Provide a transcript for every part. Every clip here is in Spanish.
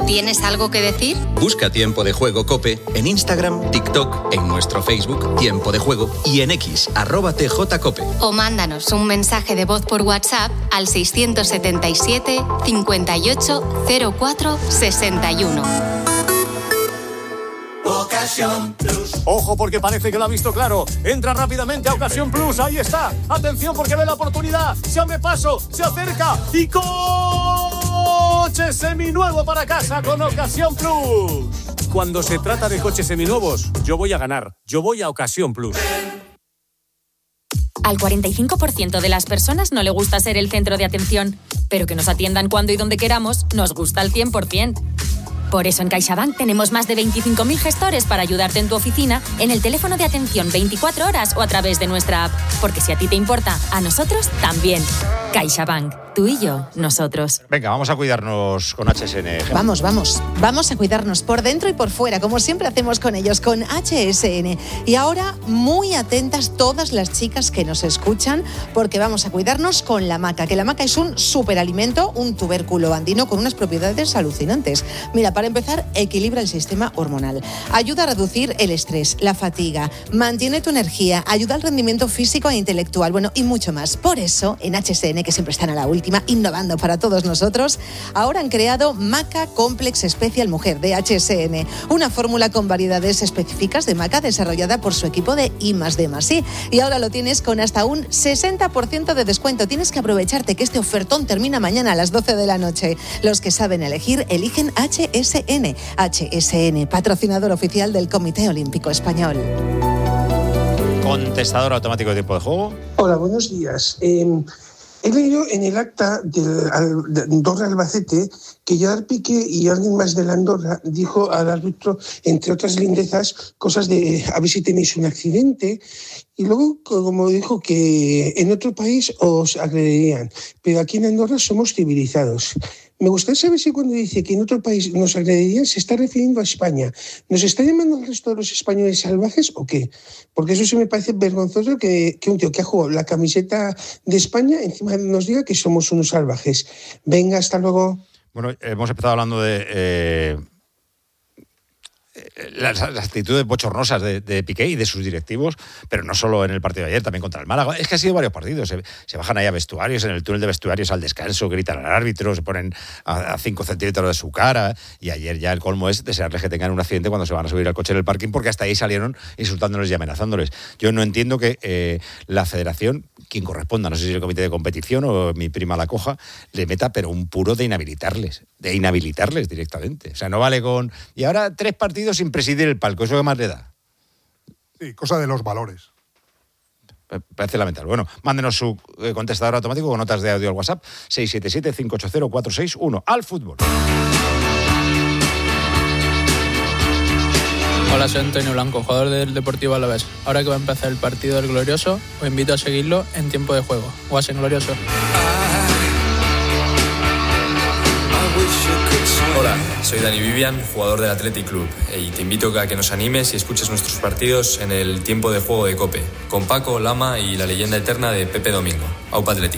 ¿Tienes algo que decir? Busca Tiempo de Juego COPE en Instagram, TikTok, en nuestro Facebook Tiempo de Juego y en X, @TJCope. O mándanos un mensaje de voz por WhatsApp al 677 58 04 61. Ocasión Plus. Ojo, porque parece que lo ha visto claro. Entra rápidamente a Ocasión Plus. Ahí está. Atención, porque ve la oportunidad. Se abre paso, se acerca y coche seminuevo para casa con Ocasión Plus. Cuando se trata de coches seminuevos, yo voy a ganar. Yo voy a Ocasión Plus. Al 45% de las personas no le gusta ser el centro de atención, pero que nos atiendan cuando y donde queramos nos gusta al 100%. Por eso en CaixaBank tenemos más de 25.000 gestores para ayudarte en tu oficina, en el teléfono de atención 24 horas o a través de nuestra app. Porque si a ti te importa, a nosotros también. CaixaBank. Tú y yo, nosotros. Venga, vamos a cuidarnos con HSN. Vamos a cuidarnos por dentro y por fuera, como siempre hacemos con ellos, con HSN. Y ahora, muy atentas todas las chicas que nos escuchan, porque vamos a cuidarnos con la maca, que la maca es un superalimento, un tubérculo andino con unas propiedades alucinantes. Mira, para empezar, equilibra el sistema hormonal, ayuda a reducir el estrés, la fatiga, mantiene tu energía, ayuda al rendimiento físico e intelectual, bueno, y mucho más. Por eso, en HSN, que siempre están a la última, innovando para todos nosotros, ahora han creado Maca Complex Special Mujer de HSN, una fórmula con variedades específicas de maca desarrollada por su equipo de I+D+I. Y ahora lo tienes con hasta un 60% de descuento. Tienes que aprovecharte que este ofertón termina mañana a las 12 de la noche. Los que saben elegir, eligen HSN. HSN, patrocinador oficial del Comité Olímpico Español. Contestador automático de Tiempo de Juego. Hola, buenos días. He leído en el acta de Andorra-Albacete que Gerard Piqué y alguien más de la Andorra dijo al árbitro, entre otras lindezas, cosas de a ver si tenéis un accidente. Y luego, como dijo, que en otro país os agredirían, pero aquí en Andorra somos civilizados. Me gustaría saber si cuando dice que en otro país nos agredirían se está refiriendo a España. ¿Nos está llamando al resto de los españoles salvajes o qué? Porque eso sí me parece vergonzoso que un tío que ha jugado la camiseta de España encima nos diga que somos unos salvajes. Venga, hasta luego. Bueno, hemos empezado hablando de las actitudes bochornosas de Piqué y de sus directivos, pero no solo en el partido de ayer, también contra el Málaga. Es que ha sido varios partidos. Se bajan ahí a vestuarios, en el túnel de vestuarios al descanso, gritan al árbitro, se ponen a 5 centímetros de su cara. Y ayer ya el colmo es desearles que tengan un accidente cuando se van a subir al coche en el parking, porque hasta ahí salieron insultándoles y amenazándoles. Yo no entiendo que la federación, quien corresponda, no sé si es el comité de competición o mi prima la coja, le meta pero un puro de inhabilitarles directamente. O sea, no vale con... Y ahora 3 partidos sin presidir el palco, ¿eso qué más le da? Sí, cosa de los valores. Me parece lamentable. Bueno, mándenos su contestador automático con notas de audio al WhatsApp 677-580-461. Al fútbol. Hola, soy Antonio Blanco, jugador del Deportivo Alavés. Ahora que va a empezar el partido del Glorioso, os invito a seguirlo en Tiempo de Juego. Guasen Glorioso. Hola, soy Dani Vivian, jugador del Athletic Club, y te invito a que nos animes y escuches nuestros partidos en el Tiempo de Juego de COPE, con Paco, Lama y la leyenda eterna de Pepe Domingo. Aupa Athletic.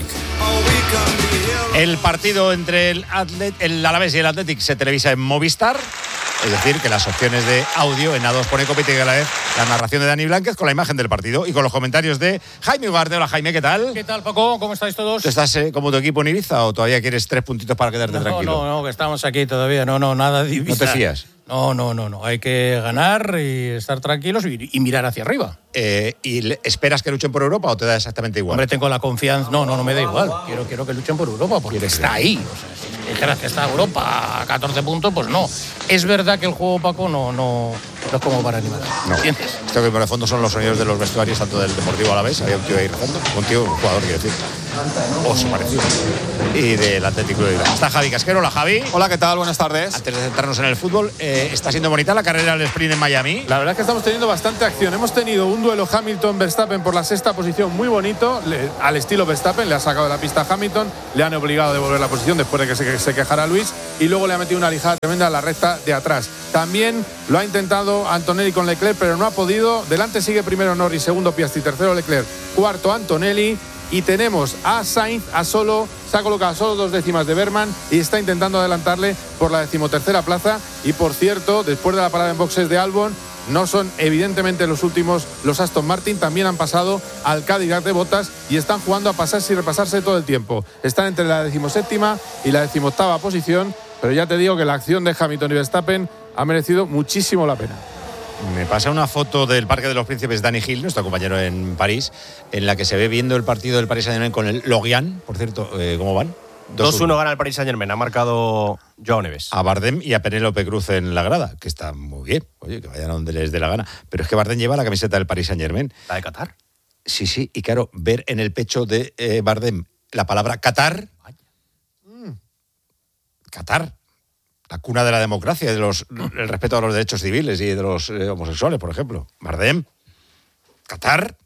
El partido entre el Alavés y el Athletic se televisa en Movistar. Es decir, que las opciones de audio en A2 pone COPE y a la vez la narración de Dani Blánquez con la imagen del partido y con los comentarios de Jaime Ugarte. Hola, Jaime, ¿qué tal? ¿Qué tal, Paco? ¿Cómo estáis todos? ¿Estás como tu equipo en Ibiza o todavía quieres 3 puntitos para quedarte tranquilo? No, que estamos aquí todavía. No, nada de Ibiza. ¿No te fías? No. Hay que ganar y estar tranquilos y mirar hacia arriba. ¿Y esperas que luchen por Europa o te da exactamente igual? Hombre, tengo la confianza. No me da igual. Quiero que luchen por Europa porque está ahí. O sea, si dijeras que está Europa a 14 puntos, pues no. Es verdad que el juego, Paco, no es como para animar. No. ¿Entiendes? Esto que por el fondo son los sonidos de los vestuarios, tanto del Deportivo Alavés, había un tío ahí rezando, un jugador, quiero decir, o su parecido, y del Atlético de Bilbao. Está Javi Casquero. Hola, Javi. Hola, ¿qué tal? Buenas tardes. Antes de centrarnos en el fútbol, ¿está siendo bonita la carrera del sprint en Miami? La verdad es que estamos teniendo bastante acción. Hemos tenido un duelo Hamilton-Verstappen por la 6ª posición muy bonito, al estilo Verstappen, le ha sacado de la pista a Hamilton, le han obligado a devolver la posición después de que se quejara Luis, y luego le ha metido una lijada tremenda a la recta de atrás. También lo ha intentado Antonelli con Leclerc, pero no ha podido. Delante sigue primero Norris, segundo Piastri, tercero Leclerc, cuarto Antonelli. y tenemos a Sainz se ha colocado a solo 2 décimas de Berman y está intentando adelantarle por la 13ª plaza. Y por cierto, después de la parada en boxes de Albon, no son evidentemente los últimos los Aston Martin, también han pasado al Cadillac de Bottas y están jugando a pasarse y repasarse todo el tiempo. Están entre la 17ª y la 18ª posición, pero ya te digo que la acción de Hamilton y Verstappen ha merecido muchísimo la pena. Me pasa una foto del Parque de los Príncipes, Dani Gil, nuestro compañero en París, en la que se ve viendo el partido del Paris Saint-Germain con el Lorient. Por cierto, ¿cómo van? 2-1 gana el Paris Saint-Germain, ha marcado Joao Neves. A Bardem y a Penélope Cruz en la grada, que está muy bien. Oye, que vayan a donde les dé la gana. Pero es que Bardem lleva la camiseta del Paris Saint-Germain. ¿La de Qatar? Sí, y claro, ver en el pecho de Bardem la palabra Qatar. Qatar, la cuna de la democracia, el respeto a los derechos civiles y de los homosexuales, por ejemplo. Bardem, Qatar.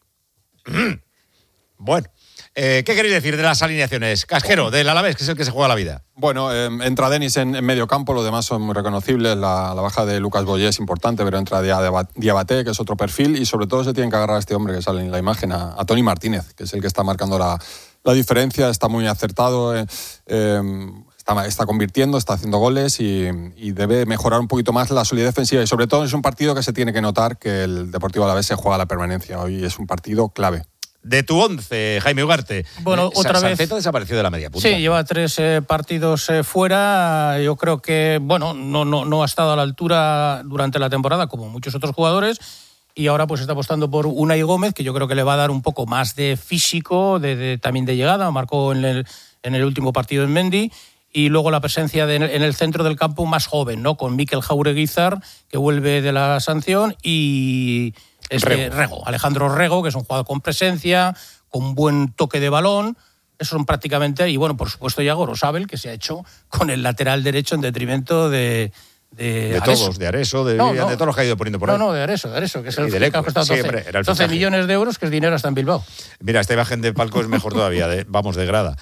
Bueno. ¿Qué queréis decir de las alineaciones? Casquero, del Alavés, que es el que se juega la vida. Bueno, entra Denis en medio campo, los demás son muy reconocibles. La baja de Lucas Boyer es importante, pero entra Diabaté, que es otro perfil, y sobre todo se tienen que agarrar a este hombre que sale en la imagen, a Toni Martínez, que es el que está marcando la diferencia, está muy acertado, está convirtiendo, está haciendo goles y debe mejorar un poquito más la solidez defensiva. Y sobre todo es un partido que se tiene que notar que el Deportivo Alavés se juega la permanencia. Hoy es un partido clave. De tu 11, Jaime Ugarte. Bueno, otra vez. Sancet desapareció de la media punta. Sí, lleva 3 partidos fuera. Yo creo que, bueno, no ha estado a la altura durante la temporada, como muchos otros jugadores. Y ahora pues está apostando por Unai Gómez, que yo creo que le va a dar un poco más de físico, también de llegada. Marcó en el último partido en Mendy. Y luego la presencia en el centro del campo más joven, ¿no? Con Mikel Jaureguizar, que vuelve de la sanción, y Rego, Alejandro Rego, que es un jugador con presencia, con buen toque de balón. Eso son prácticamente, y bueno, por supuesto ya Gorosabel, que se ha hecho con el lateral derecho en detrimento de Areso. Todos, de Areso, de todos los que ha ido poniendo por ahí. No, de Areso, que es el que ha costado 12 millones de euros, que es dinero hasta en Bilbao. Mira, esta imagen de palco es mejor todavía, de grada.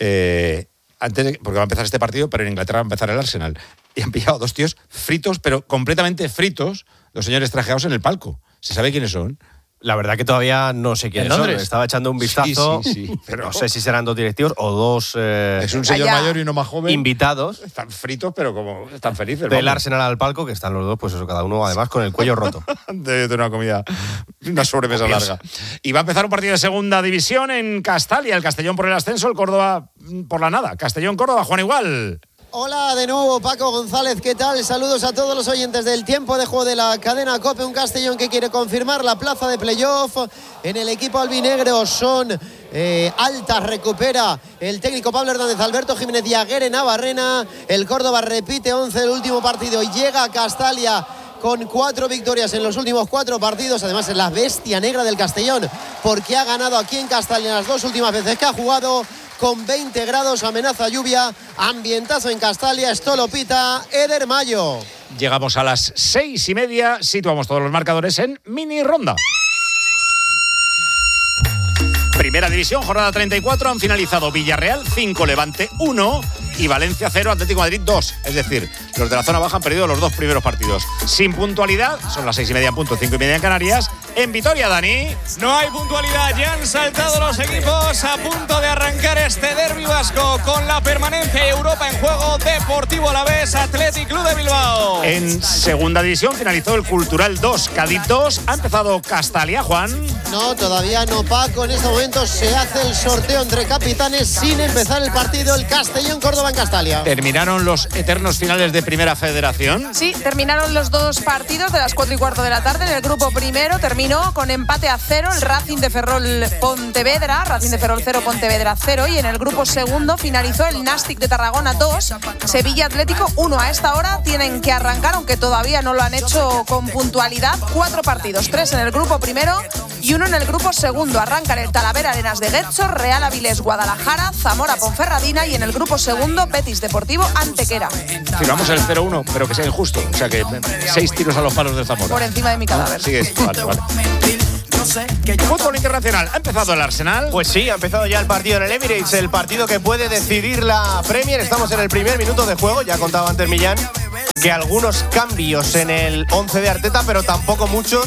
Porque va a empezar este partido, pero en Inglaterra va a empezar el Arsenal. Y han pillado 2 tíos fritos, pero completamente fritos, los señores trajeados en el palco. ¿Se sabe quiénes son? La verdad que todavía no sé quiénes son. Estaba echando un vistazo. Sí, pero no sé si serán 2 directivos o 2 es un señor mayor y uno más joven. Invitados. Están fritos, pero como están felices. Del Arsenal al palco, que están los dos, pues eso, cada uno además con el cuello roto. De una comida, una sobremesa larga. Y va a empezar un partido de segunda división en Castalia. El Castellón por el ascenso, el Córdoba por la nada. Castellón-Córdoba, Juan Igual. Hola de nuevo, Paco González, ¿qué tal? Saludos a todos los oyentes del tiempo de juego de la cadena COPE. Un Castellón que quiere confirmar la plaza de playoff. En el equipo albinegro son altas, recupera el técnico Pablo Hernández, Alberto Jiménez y Aguirre Navarrena. El Córdoba repite 11 del último partido y llega a Castalia con 4 victorias en los últimos 4 partidos. Además es la bestia negra del Castellón, porque ha ganado aquí en Castalia las 2 últimas veces que ha jugado. Con 20 grados, amenaza lluvia, ambientazo en Castalia, Estolopita, Eder Mayo. Llegamos a las 6:30, situamos todos los marcadores en mini ronda. Primera división, jornada 34, han finalizado Villarreal 5, Levante 1 y Valencia 0, Atlético de Madrid 2. Es decir, los de la zona baja han perdido los 2 primeros partidos. Sin puntualidad, son las 6:30 en punto, 5:30 en Canarias. En Vitoria, Dani. No hay puntualidad, ya han saltado los equipos a punto de arrancar este derbi vasco con la permanencia de Europa en juego. Deportivo Alavés, Athletic Club de Bilbao. En segunda división finalizó el Cultural 2, Cádiz 2. Ha empezado Castalia, Juan. No, todavía no, Paco. En este momento se hace el sorteo entre capitanes sin empezar el partido. El Castellón-Córdoba en Castalia. ¿Terminaron los eternos finales de Primera Federación? Sí, terminaron los 2 partidos de las 4:15 de la tarde. En el grupo primero terminó con empate a 0 el Racing de Ferrol-Pontevedra, Racing de Ferrol 0, Pontevedra 0. Y en el grupo segundo finalizó el Nàstic de Tarragona 2, Sevilla Atlético 1. A esta hora tienen que arrancar, aunque todavía no lo han hecho con puntualidad, 4 partidos, 3 en el grupo primero y 1 en el grupo segundo. Arrancan el Talavera Arenas de Getxo, Real Avilés Guadalajara, Zamora Ponferradina y en el grupo segundo Betis Deportivo Antequera. Firmamos el 0-1, pero que sea injusto. O sea que 6 tiros a los palos del Zamora. Por encima de mi cadáver. Sigue, vale. Fútbol internacional, ¿ha empezado el Arsenal? Pues sí, ha empezado ya el partido en el Emirates, el partido que puede decidir la Premier. Estamos en el primer minuto de juego, ya contaba antes Millán que algunos cambios en el 11 de Arteta, pero tampoco muchos,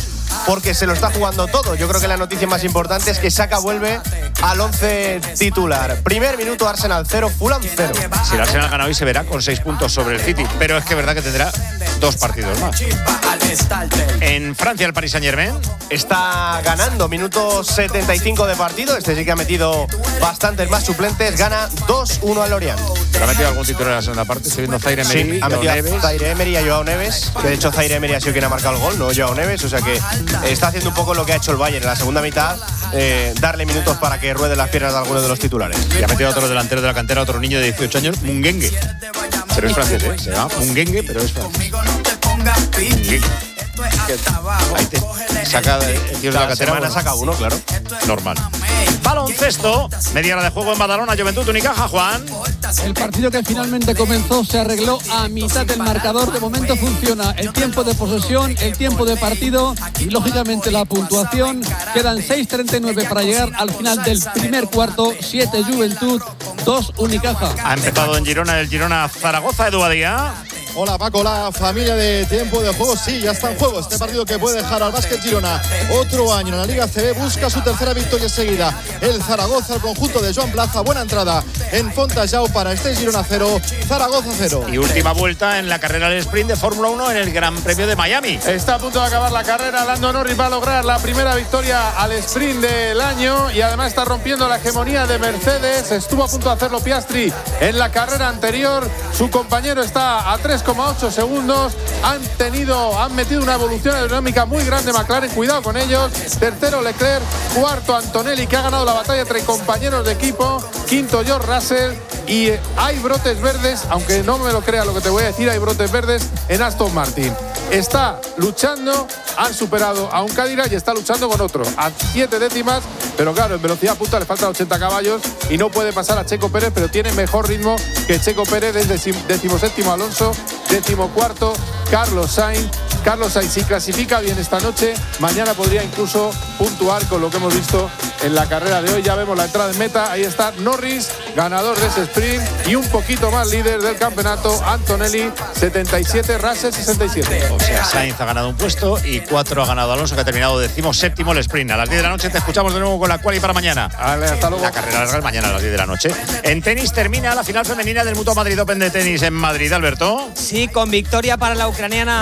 porque se lo está jugando todo. Yo creo que la noticia más importante es que Saka vuelve al 11 titular. Primer minuto, Arsenal 0, Fulham 0. Si el Arsenal gana hoy se verá con 6 puntos sobre el City, pero es que es verdad que tendrá 2 partidos más. En Francia el Paris Saint-Germain está ganando, minuto 75 de partido. Este sí que ha metido bastantes más suplentes. Gana 2-1 al Lorient. ¿Pero ha metido algún título en la segunda parte? Estoy viendo Zaire Emery, sí, ha metido a Zaire Emery y a Joao Neves, que de hecho Zaire Emery ha sido quien ha marcado el gol, no Joao Neves, o sea que está haciendo un poco lo que ha hecho el Bayern en la segunda mitad, darle minutos para que ruede las piernas de alguno de los titulares. Y ha metido a otro delantero de la cantera, otro niño de 18 años, Mungengue. Pero es francés, ¿eh? Se llama Mungengue, pero es francés. Ahí te saca el tío de la cantera. Semana saca uno, claro. Normal. Baloncesto, media hora de juego en Badalona, Juventud Unicaja, Juan. El partido que finalmente comenzó se arregló a mitad del marcador. De momento funciona el tiempo de posesión, el tiempo de partido y lógicamente la puntuación. Quedan 6:39 para llegar al final del primer cuarto. 7 Juventud, 2 Unicaja. Ha empezado en Girona el Girona Zaragoza, Edu Badía. Hola Paco, la familia de tiempo de juego, sí, ya está en juego este partido que puede dejar al Básquet Girona otro año en la Liga CB, busca su tercera victoria seguida. El Zaragoza, el conjunto de Joan Plaza, buena entrada en Fontajau para este Girona 0, Zaragoza 0. Y última vuelta en la carrera del sprint de Fórmula 1 en el Gran Premio de Miami. Está a punto de acabar la carrera, Lando Norris va a lograr la primera victoria al sprint del año y además está rompiendo la hegemonía de Mercedes. Estuvo a punto de hacerlo Piastri en la carrera anterior, su compañero está a 3,8 segundos. Han metido una evolución aerodinámica muy grande McLaren, cuidado con ellos. Tercero Leclerc, cuarto Antonelli, que ha ganado la batalla entre compañeros de equipo, quinto George Russell, y hay brotes verdes, aunque no me lo crea lo que te voy a decir, hay brotes verdes en Aston Martin. Está luchando, han superado a un Cadillac y está luchando con otro a 7 décimas, pero claro, en velocidad punta le faltan 80 caballos y no puede pasar a Checo Pérez, pero tiene mejor ritmo que Checo Pérez. Es 17º Alonso, 14º Carlos Sainz. Carlos Sainz, si clasifica bien esta noche, mañana podría incluso puntuar con lo que hemos visto en la carrera de hoy. Ya vemos la entrada en meta, ahí está Norris, ganador de ese sprint, y un poquito más líder del campeonato, Antonelli, 77, Russell, 67. O sea, Sainz ha ganado un puesto y 4 ha ganado Alonso, que ha terminado 17º el sprint. A las 10 de la noche te escuchamos de nuevo con la quali para mañana. Vale, hasta luego. La carrera larga es mañana a las 10 de la noche. En tenis termina la final femenina del Mutua Madrid Open de tenis en Madrid, Alberto. Sí, con victoria para la ucraniana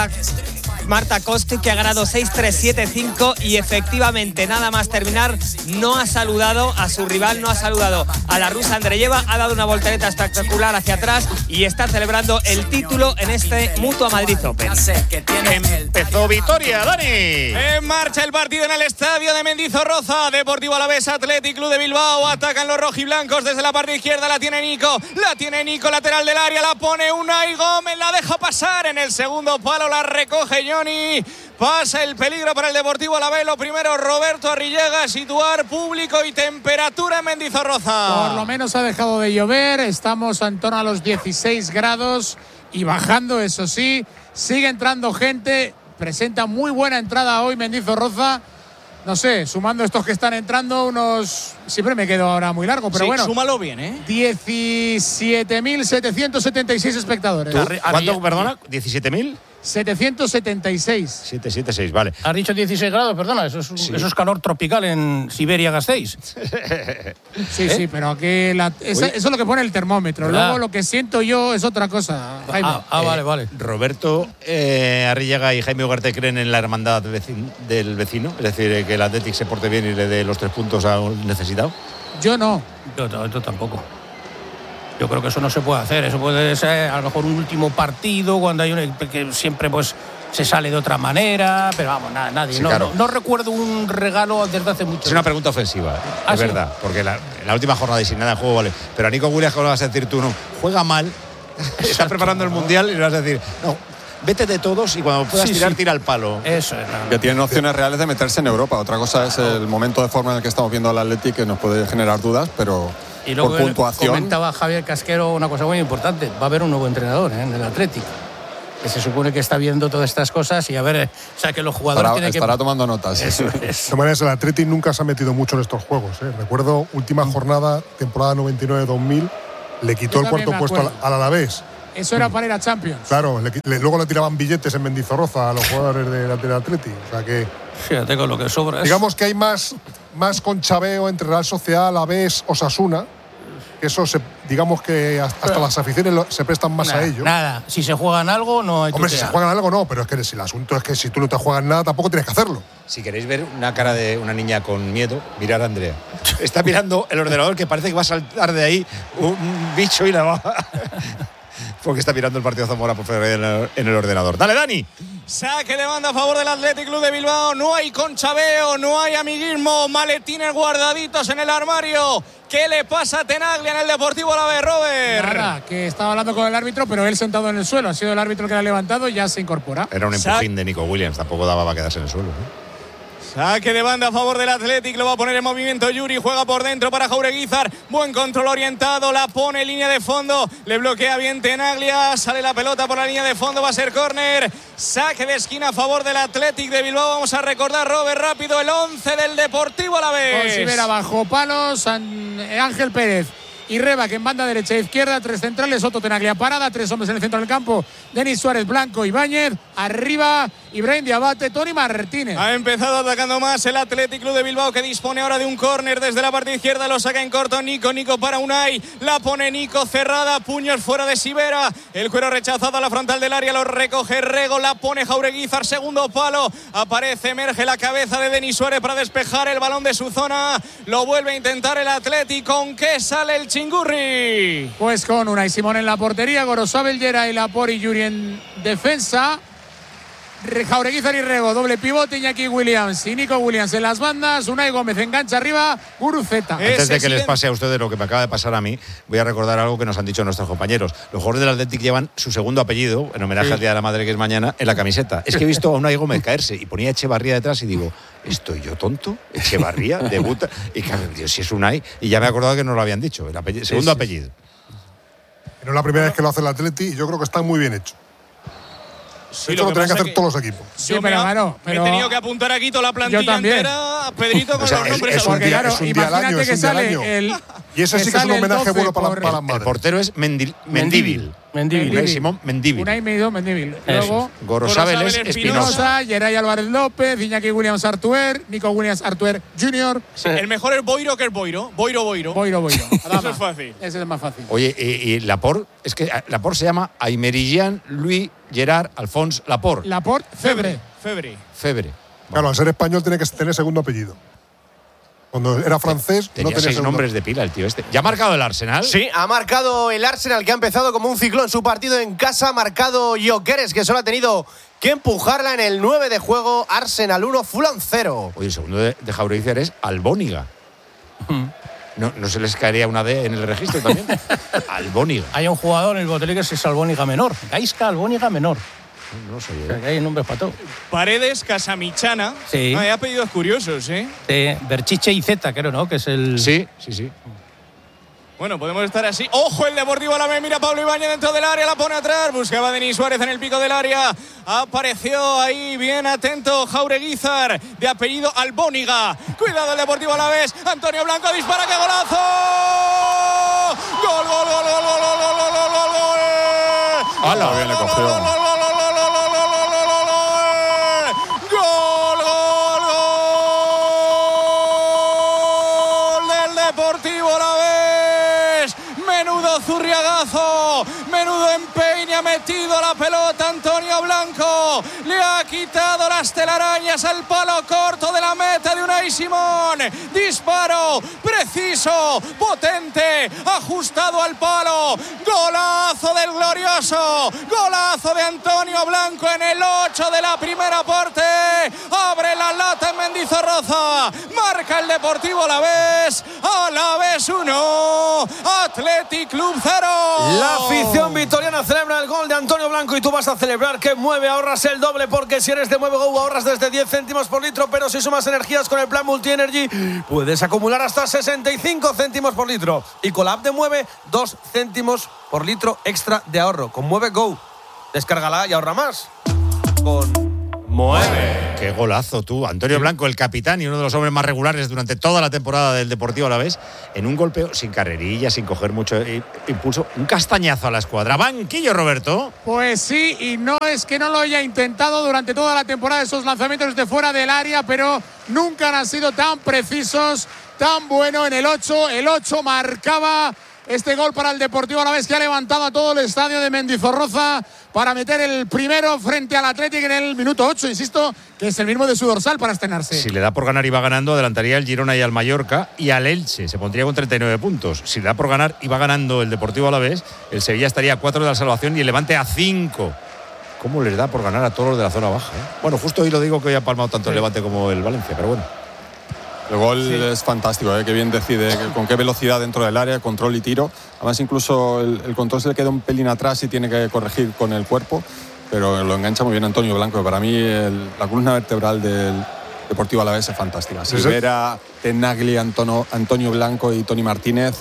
Marta Kostyuk, que ha ganado 6-3, 7-5, y efectivamente nada más terminar no ha saludado a su rival, no ha saludado a la rusa Andreyeva, ha dado una voltereta espectacular hacia atrás y está celebrando el título en este Mutua Madrid Open. Empezó Vitoria, Dani. En marcha el partido en el estadio de Mendizorroza. Deportivo Alavés, Athletic Club de Bilbao. Atacan los rojiblancos desde la parte izquierda. La tiene Nico, lateral del área, la pone Unai Gómez, la deja pasar en el segundo palo, la recoge Johnny. Pasa el peligro para el Deportivo Alavés. Lo primero, Roberto Arrillaga, situar público y temperatura en Mendizorroza. Por lo menos ha dejado de llover, estamos en torno a los 16 grados y bajando, eso sí, sigue entrando gente, presenta muy buena entrada hoy Mendizorroza. No sé, sumando estos que están entrando, unos... Siempre me quedo ahora muy largo, pero sí, bueno. Súmalo bien, ¿eh? 17.776 espectadores. ¿Cuánto, perdona? ¿17.000? 776. 776, vale. Has dicho 16 grados, perdona, eso es calor tropical en Siberia, Gasteiz. Sí, pero aquí eso es lo que pone el termómetro. ¿Verdad? Luego lo que siento yo es otra cosa, Jaime. Vale. Roberto Arrillaga y Jaime Ugarte creen en la hermandad del vecino, es decir, que el Athletic se porte bien y le dé los 3 puntos a un necesitado. Yo no. Yo tampoco. Yo creo que eso no se puede hacer. Eso puede ser a lo mejor un último partido cuando hay que siempre pues se sale de otra manera, pero vamos, nadie. Sí, claro. No recuerdo un regalo desde hace mucho. Es una pregunta ofensiva, es verdad, porque en la última jornada y sin nada en juego, vale. Pero a Nico Williams, ¿cómo le vas a decir tú? No, juega mal, está preparando el Mundial y le vas a decir, no, vete de todos y cuando puedas tira al palo. Eso es. Que tienen opciones reales de meterse en Europa. Otra cosa es el momento de forma en el que estamos viendo al Athletic, que nos puede generar dudas, pero... Y luego por puntuación. Comentaba Javier Casquero una cosa muy importante. Va a haber un nuevo entrenador en el Athletic, que se supone que está viendo todas estas cosas y a ver, o sea, que los jugadores estará tomando notas. De todas maneras, el Athletic nunca se ha metido mucho en estos juegos. Recuerdo, última jornada, temporada 99-2000, le quitó el cuarto puesto al Alavés. Eso era para ir a Champions. Claro, luego le tiraban billetes en Mendizorroza a los jugadores del Athletic. O sea que Fíjate con lo que sobra. Digamos que hay más conchabeo entre Real Sociedad, Alavés, Osasuna. Eso, digamos que hasta las aficiones se prestan más a ello. Nada, si se juegan algo, no hay. Hombre, si se juegan algo, no, pero es que si el asunto es que si tú no te juegas nada, tampoco tienes que hacerlo. Si queréis ver una cara de una niña con miedo, mirar a Andrea. Está mirando el ordenador que parece que va a saltar de ahí un bicho y la va. Porque está mirando el partido Zamora por en el ordenador. ¡Dale, Dani! Saque de banda a favor del Athletic Club de Bilbao. No hay conchabeo, no hay amiguismo. Maletines guardaditos en el armario. ¿Qué le pasa a Tenaglia en el Deportivo Alavés, Robert? Nada, que estaba hablando con el árbitro, pero él sentado en el suelo. Ha sido el árbitro que la ha levantado y ya se incorpora. Era un empujín de Nico Williams. Tampoco daba para quedarse en el suelo, ¿no? Saque de banda a favor del Athletic, lo va a poner en movimiento Yuri, juega por dentro para Jaureguizar, buen control orientado, la pone en línea de fondo, le bloquea bien Tenaglia, sale la pelota por la línea de fondo, va a ser córner, saque de esquina a favor del Athletic de Bilbao. Vamos a recordar, Robert, rápido el 11 del Deportivo Alavés. Considera bajo palos, Ángel Pérez y Reba, que en banda derecha e izquierda, 3 centrales, Soto, Tenaglia parada, 3 hombres en el centro del campo, Denis Suárez, Blanco, Ibáñez, arriba Ibrahim Diabate, Tony Martínez. Ha empezado atacando más el Athletic Club de Bilbao, que dispone ahora de un córner desde la parte izquierda, lo saca en corto Nico para Unai, la pone Nico cerrada, puños fuera de Sivera, el cuero rechazado a la frontal del área, lo recoge Rego, la pone Jaureguizar, segundo palo, aparece, emerge la cabeza de Denis Suárez para despejar el balón de su zona, lo vuelve a intentar el Athletic. ¿Con qué sale el Chingurri? Pues con Unai Simón en la portería, Gorosabel, Yera y Lapor y Yuri en defensa, Jaureguizar y Rego, doble pivote, Iñaki Williams y Nico Williams en las bandas, Unai Gómez engancha arriba, Guruceta. Antes de que les pase a ustedes lo que me acaba de pasar a mí, voy a recordar algo que nos han dicho nuestros compañeros. Los jugadores del Athletic llevan su segundo apellido, en homenaje al Día de la Madre, que es mañana, en la camiseta. Es que he visto a Unai Gómez caerse y ponía Echevarría detrás y digo, ¿estoy yo tonto? Echevarría, debuta. Y claro, Dios, si es Unai, y ya me he acordado que nos lo habían dicho, el apellido, segundo apellido. No es la primera vez que lo hace el Athletic y yo creo que está muy bien hecho. Sí, esto lo tienen que hacer todos los equipos. Sí, pero me he tenido que apuntar aquí toda la plantilla entera, Pedrito, con los nombres. Es un día al año, que sale el, y ese sí que es un homenaje bueno para las madres. El portero es Mendívil. Simón Mendívil. Unai Mendívil. Luego Gorosabel es Espinosa. Yeray Álvarez López, Iñaki Williams Artuer, Nico Williams Artuer Jr. Sí, el mejor es Boiro, que es Boiro. Boiro. Eso es fácil. Ese es más fácil. Oye, y Laporte, es que Laporte se llama Aymerijan Louis Gerard Alphonse Laporte. Laporte Febre. Claro, al ser español tiene que tener segundo apellido. Cuando era francés, tenía no tenía 6 nombres de pila el tío este. ¿Ya ha marcado el Arsenal? Sí, ha marcado el Arsenal, que ha empezado como un ciclón su partido en casa. Ha marcado Gyökeres, que solo ha tenido que empujarla en el 9 de juego. Arsenal 1, Fulham 0. Oye, el segundo de Jaureguizar es Albóniga. ¿No se les caería una D en el registro también? Albóniga. Hay un jugador en el Botelí que es Albóniga menor. Gaisca Albóniga menor. No sé. O sea, que hay nombres para todo. Paredes, Casamichana. Sí. Hay apellidos curiosos, ¿eh? Berchiche y Zeta, creo, ¿no? Que es el. Sí. Bueno, podemos estar así. ¡Ojo! El Deportivo Alavés, mira Pablo Ibáñez dentro del área, la pone atrás. Buscaba a Denis Suárez en el pico del área. Apareció ahí, bien atento, Jaureguizar, de apellido Albóniga. Cuidado el Deportivo Alavés. Antonio Blanco dispara, ¡qué golazo! ¡Gol! ¡Hala! Bien le cogió. Zurriagazo, menudo empeño, ha metido la pelota Antonio Blanco, le ha quitado las telarañas al palo corto de la meta de Unai Simón. Disparo preciso, potente, ajustado al palo. Golazo del glorioso, golazo de Antonio Blanco en el 8 de la primera parte. Abre la lata en Mendizorroza, marca el Deportivo Alavés. Alavés 1, Athletic Club 0. La afición vitoriana celebra el gol de Antonio Blanco y tú vas a celebrar que Mueve ahorras el doble, porque si eres de Mueve Go ahorras desde 10 céntimos por litro, pero si sumas energías con el plan Multi-Energy puedes acumular hasta 65 céntimos por litro. Y con la app de Mueve, 2 céntimos por litro extra de ahorro. Con Mueve Go, descárgala y ahorra más. Con mueve. Qué golazo tú, Antonio Blanco, el capitán y uno de los hombres más regulares durante toda la temporada del Deportivo Alavés, en un golpeo sin carrerilla, sin coger mucho impulso, un castañazo a la escuadra. Banquillo, Roberto. Pues sí, y no es que no lo haya intentado durante toda la temporada, esos lanzamientos de fuera del área, pero nunca han sido tan precisos, tan bueno en el 8. El 8 marcaba este gol para el Deportivo Alavés, que ha levantado a todo el estadio de Mendizorroza para meter el primero frente al Athletic en el minuto 8, insisto, que es el mismo de su dorsal para estrenarse. Si le da por ganar y va ganando, adelantaría al Girona y al Mallorca y al Elche, se pondría con 39 puntos. Si le da por ganar y va ganando el Deportivo Alavés, el Sevilla estaría a 4 de la salvación y el Levante a 5. ¿Cómo les da por ganar a todos los de la zona baja? Bueno, justo hoy lo digo que hoy ha palmado tanto el Levante como el Valencia, pero bueno. El gol es fantástico, qué bien decide, con qué velocidad dentro del área, control y tiro. Además, incluso el control se le queda un pelín atrás y tiene que corregir con el cuerpo, pero lo engancha muy bien Antonio Blanco. Para mí, la columna vertebral del Deportivo Alavés es fantástica. Silvera, Tenagli, Antonio Blanco y Tony Martínez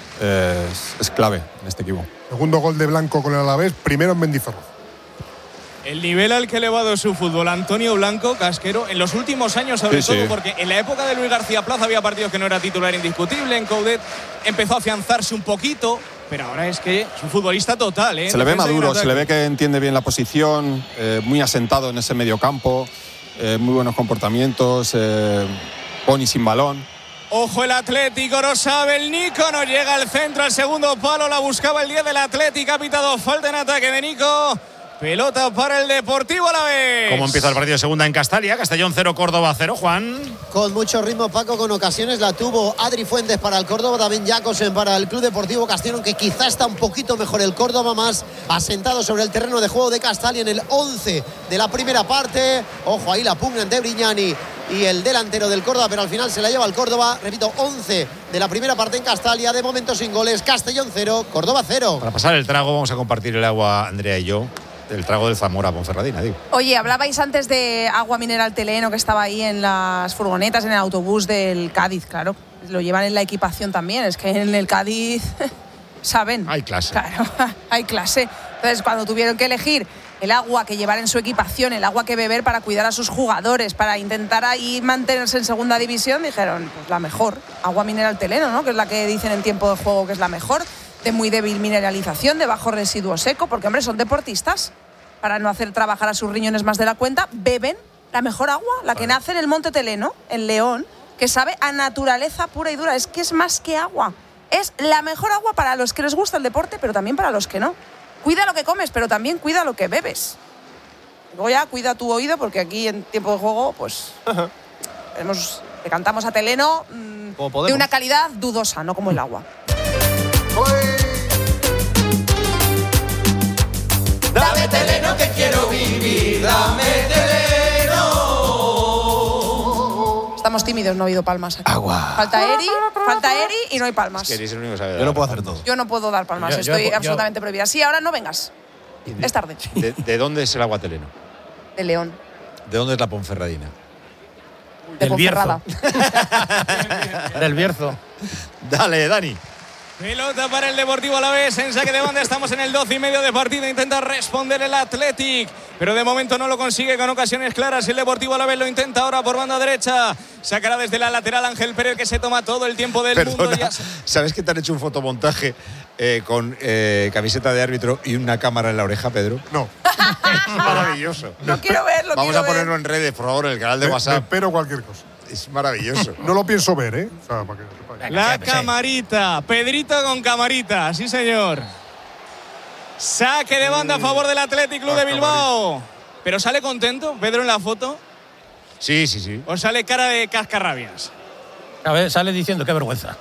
es clave en este equipo. Segundo gol de Blanco con el Alavés, primero en Mendizorroza. El nivel al que ha elevado su fútbol Antonio Blanco, casquero, en los últimos años sobre todo, porque en la época de Luis García Plaza había partidos que no era titular indiscutible, en Coudet empezó a afianzarse un poquito, pero ahora es que es un futbolista total. Se le ve maduro, se le ve que entiende bien la posición, muy asentado en ese medio campo, muy buenos comportamientos, poni sin balón. Ojo el Atlético, no sabe el Nico, no llega al centro, al segundo palo, la buscaba el 10 del Atlético, ha pitado falta en ataque de Nico. Pelota para el Deportivo Alavés. ¿Cómo empieza el partido de segunda en Castalia? Castellón 0, Córdoba 0, Juan. Con mucho ritmo, Paco, con ocasiones la tuvo Adri Fuentes para el Córdoba, también Jacobsen para el Club Deportivo Castellón, que quizás está un poquito mejor el Córdoba, más asentado sobre el terreno de juego de Castalia en el 11 de la primera parte. Ojo ahí la pugna entre Brignani y el delantero del Córdoba, pero al final se la lleva el Córdoba. Repito, 11 de la primera parte en Castalia, de momento sin goles. Castellón 0, Córdoba 0. Para pasar el trago vamos a compartir el agua, Andrea y yo. El trago del Zamora Ponferradina, digo. Oye, hablabais antes de agua mineral Teleno, que estaba ahí en las furgonetas, en el autobús del Cádiz, claro. Lo llevan en la equipación también, es que en el Cádiz saben. Hay clase. Claro, hay clase. Entonces, cuando tuvieron que elegir el agua que llevar en su equipación, el agua que beber para cuidar a sus jugadores, para intentar ahí mantenerse en segunda división, dijeron, pues la mejor, agua mineral Teleno, ¿no? Que es la que dicen en tiempo de juego que es la mejor, de muy débil mineralización, de bajo residuo seco, porque, hombre, son deportistas. Para no hacer trabajar a sus riñones más de la cuenta, beben la mejor agua, la que nace en el Monte Teleno, en León, que sabe a naturaleza pura y dura. Es que es más que agua. Es la mejor agua para los que les gusta el deporte, pero también para los que no. Cuida lo que comes, pero también cuida lo que bebes. Luego ya cuida tu oído, porque aquí en tiempo de juego, pues, le cantamos a Teleno de una calidad dudosa, no como el agua. Dame Teleno que quiero vivir, dame Teleno. Estamos tímidos, no ha habido palmas aquí. Agua. Falta Eri y no hay palmas. Es que eres el único que sabe. Yo no puedo hacer todo. Yo no puedo dar palmas, estoy absolutamente prohibida. Sí, ahora no vengas. Es tarde. ¿De dónde es el agua Teleno? De León. ¿De dónde es la Ponferradina? De Ponferrada. Del Bierzo. Dale, Dani. Pelota para el Deportivo Alavés en saque de banda. Estamos en el 12 y medio de partido. Intenta responder el Athletic, pero de momento no lo consigue con ocasiones claras. El Deportivo Alavés lo intenta ahora por banda derecha. Sacará desde la lateral Ángel Pérez, que se toma todo el tiempo del mundo. Ya... ¿Sabes que te han hecho un fotomontaje con camiseta de árbitro y una cámara en la oreja, Pedro? No. Es maravilloso. Lo quiero ver, Vamos a ponerlo en redes, por favor, en el canal de WhatsApp. Espero cualquier cosa. Es maravilloso. No lo pienso ver, ¿eh? O sea, para que la camarita. Pedrito con camarita, sí señor. Saque de banda a favor del Athletic Club de Bilbao. ¿Pero sale contento Pedro en la foto? Sí, sí, sí. ¿O sale cara de cascarrabias? A ver, sale diciendo qué vergüenza.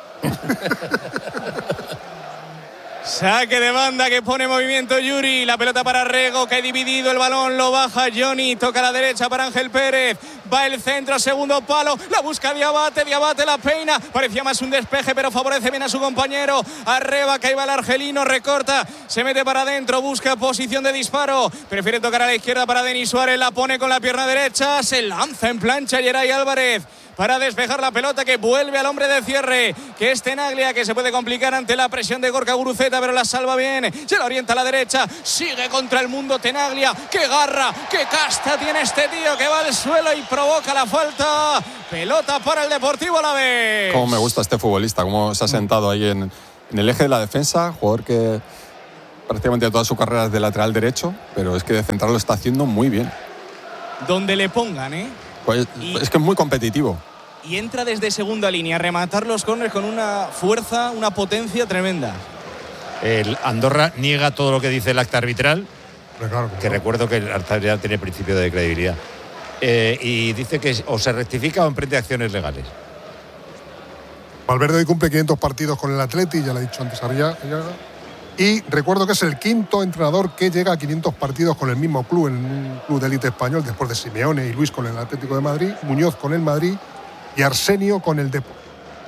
Saque de banda que pone movimiento Yuri. La pelota para Rego, que ha dividido el balón. Lo baja Johnny. Toca a la derecha para Ángel Pérez. Va el centro, segundo palo. La busca Diabate. Diabate la peina. Parecía más un despeje, pero favorece bien a su compañero. Arreba, que ahí va el argelino. Recorta. Se mete para adentro. Busca posición de disparo. Prefiere tocar a la izquierda para Denis Suárez. La pone con la pierna derecha. Se lanza en plancha Yeray Álvarez para despejar la pelota, que vuelve al hombre de cierre, que es Tenaglia, que se puede complicar ante la presión de Gorka Guruceta. izquierda, pero la salva bien. Se la orienta a la derecha. Sigue contra el mundo Tenaglia. ¡Qué garra! ¡Qué casta tiene este tío que va al suelo y provoca la falta! Pelota para el Deportivo Alavés. Cómo me gusta este futbolista, cómo se ha sentado ahí en el eje de la defensa. Jugador que prácticamente toda su carrera es de lateral derecho, pero es que de central lo está haciendo muy bien. Donde le pongan, ¿eh? Pues, es que es muy competitivo. Y entra desde segunda línea a rematar los córneres con una fuerza, una potencia tremenda. El Andorra niega todo lo que dice el acta arbitral, claro. Recuerdo que el acta arbitral tiene principio de credibilidad. Y dice que o se rectifica o emprende acciones legales. Valverde hoy cumple 500 partidos con el Atleti, ya lo ha dicho antes Arriaga. Y recuerdo que es el quinto entrenador que llega a 500 partidos con el mismo club, en un club de élite español, después de Simeone y Luis con el Atlético de Madrid, Muñoz con el Madrid y Arsenio con el Depor.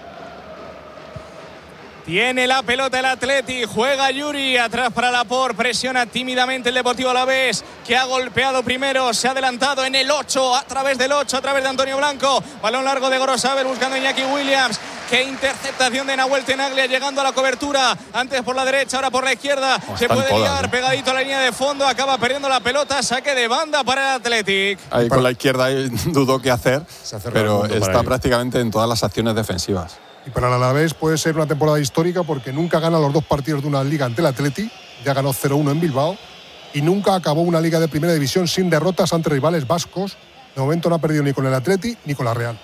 Tiene la pelota el Atleti, juega Yuri, atrás para Laporte, presiona tímidamente el Deportivo Alavés, que ha golpeado primero, se ha adelantado en el 8, a través del 8, a través de Antonio Blanco, balón largo de Gorosabel buscando a Iñaki Williams, qué interceptación de Nahuel Tenaglia llegando a la cobertura, antes por la derecha, ahora por la izquierda, se puede liar, pegadito a la línea de fondo, acaba perdiendo la pelota, saque de banda para el Athletic. Ahí con la izquierda dudó qué hacer, pero está prácticamente en todas las acciones defensivas. Y para el Alavés puede ser una temporada histórica porque nunca gana los 2 partidos de una liga ante el Atleti, ya ganó 0-1 en Bilbao, y nunca acabó una liga de primera división sin derrotas ante rivales vascos. De momento no ha perdido ni con el Atleti ni con la Real.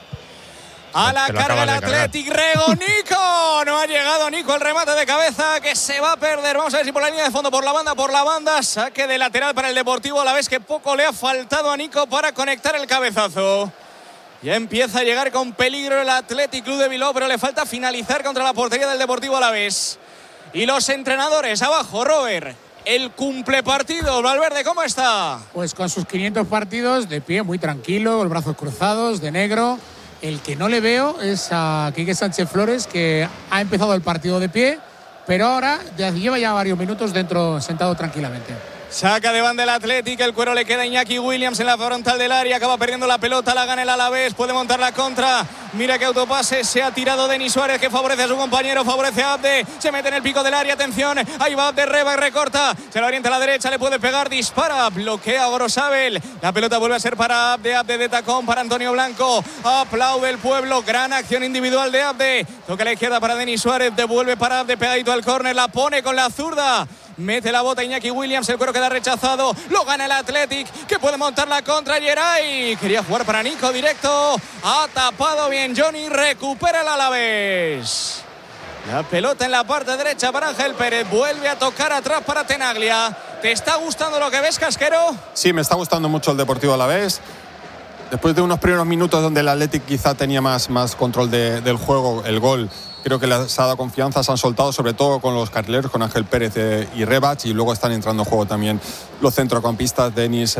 A la carga el Athletic, Rego, Nico. No ha llegado Nico, el remate de cabeza que se va a perder. Vamos a ver si por la línea de fondo, por la banda. Saque de lateral para el Deportivo Alavés, que poco le ha faltado a Nico para conectar el cabezazo. Ya empieza a llegar con peligro el Athletic Club de Bilbao, pero le falta finalizar contra la portería del Deportivo Alavés. Y los entrenadores abajo, Robert, el cumplepartido, Valverde, ¿cómo está? Pues con sus 500 partidos, de pie, muy tranquilo, los brazos cruzados, de negro. El que no le veo es a Quique Sánchez Flores, que ha empezado el partido de pie, pero ahora lleva ya varios minutos dentro, sentado tranquilamente. Saca de banda el Athletic, el cuero le queda a Iñaki Williams en la frontal del área, acaba perdiendo la pelota, la gana el Alavés, puede montar la contra, mira que autopase, se ha tirado Denis Suárez, que favorece a su compañero, favorece a Abde, se mete en el pico del área, atención, ahí va Abde, reba y recorta, se lo orienta a la derecha, le puede pegar, dispara, bloquea a Gorosabel, la pelota vuelve a ser para Abde, Abde de tacón para Antonio Blanco, aplaude el pueblo, gran acción individual de Abde, toca a la izquierda para Denis Suárez, devuelve para Abde, pegadito al córner, la pone con la zurda. Mete la bota Iñaki Williams, el cuero queda rechazado, lo gana el Athletic, que puede montar la contra Geray. Quería jugar para Nico directo, ha tapado bien Johnny, recupera el Alavés. La pelota en la parte derecha para Ángel Pérez, vuelve a tocar atrás para Tenaglia. ¿Te está gustando lo que ves, Casquero? Sí, me está gustando mucho el Deportivo Alavés. Después de unos primeros minutos donde el Athletic quizá tenía más control del juego, el gol creo que les ha dado confianza, se han soltado sobre todo con los carrileros, con Ángel Pérez y Rebach, y luego están entrando en juego también los centrocampistas, Denis,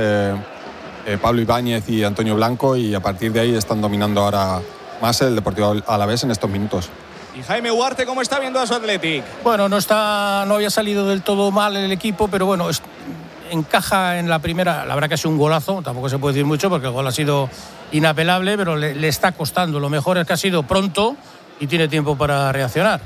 Pablo Ibáñez y Antonio Blanco, y a partir de ahí están dominando ahora más el Deportivo Alavés en estos minutos. Y Jaime Huarte, ¿cómo está viendo a su Athletic? Bueno, no había salido del todo mal el equipo, pero bueno, encaja en la primera, la verdad que ha sido un golazo, tampoco se puede decir mucho porque el gol ha sido inapelable, pero le está costando. Lo mejor es que ha sido pronto y tiene tiempo para reaccionar.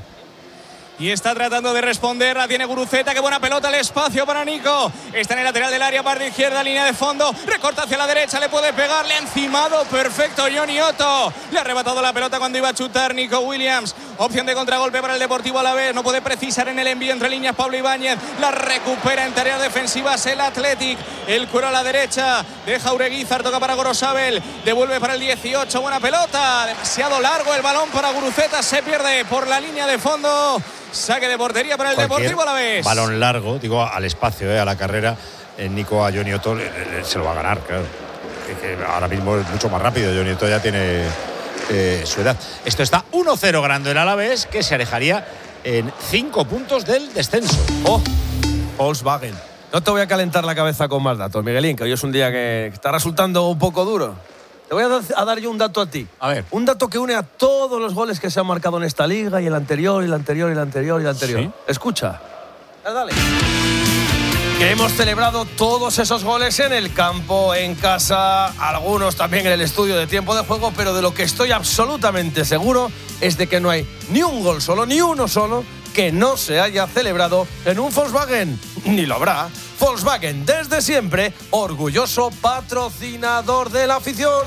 Y está tratando de responder, la tiene Guruceta, qué buena pelota, el espacio para Nico. Está en el lateral del área, parte izquierda, línea de fondo, recorta hacia la derecha, le puede pegar, le ha encimado, perfecto Johnny Otto. Le ha arrebatado la pelota cuando iba a chutar Nico Williams. Opción de contragolpe para el Deportivo Alavés, no puede precisar en el envío entre líneas Pablo Ibáñez, la recupera en tareas defensivas el Athletic. El cuero a la derecha, deja Ureguizar, toca para Gorosabel, devuelve para el 18, buena pelota, demasiado largo el balón para Guruceta, se pierde por la línea de fondo. Saque de portería para el Deportivo Alavés. Balón largo, digo, al espacio, a la carrera. Nico a Johnny Otto se lo va a ganar, claro. Que ahora mismo es mucho más rápido. Johnny Otto ya tiene su edad. Esto está 1-0 ganando el Alavés, que se alejaría en 5 puntos del descenso. Volkswagen. No te voy a calentar la cabeza con más datos, Miguelín, que hoy es un día que está resultando un poco duro. Te voy a dar yo un dato a ti. A ver. Un dato que une a todos los goles que se han marcado en esta liga y el anterior, y el anterior, y el anterior, y el anterior. ¿Sí? Escucha. Dale. Que hemos celebrado todos esos goles en el campo, en casa, algunos también en el estudio de tiempo de juego, pero de lo que estoy absolutamente seguro es de que no hay ni un gol solo, ni uno solo, que no se haya celebrado en un Volkswagen. Ni lo habrá. Volkswagen, desde siempre, orgulloso patrocinador de la afición.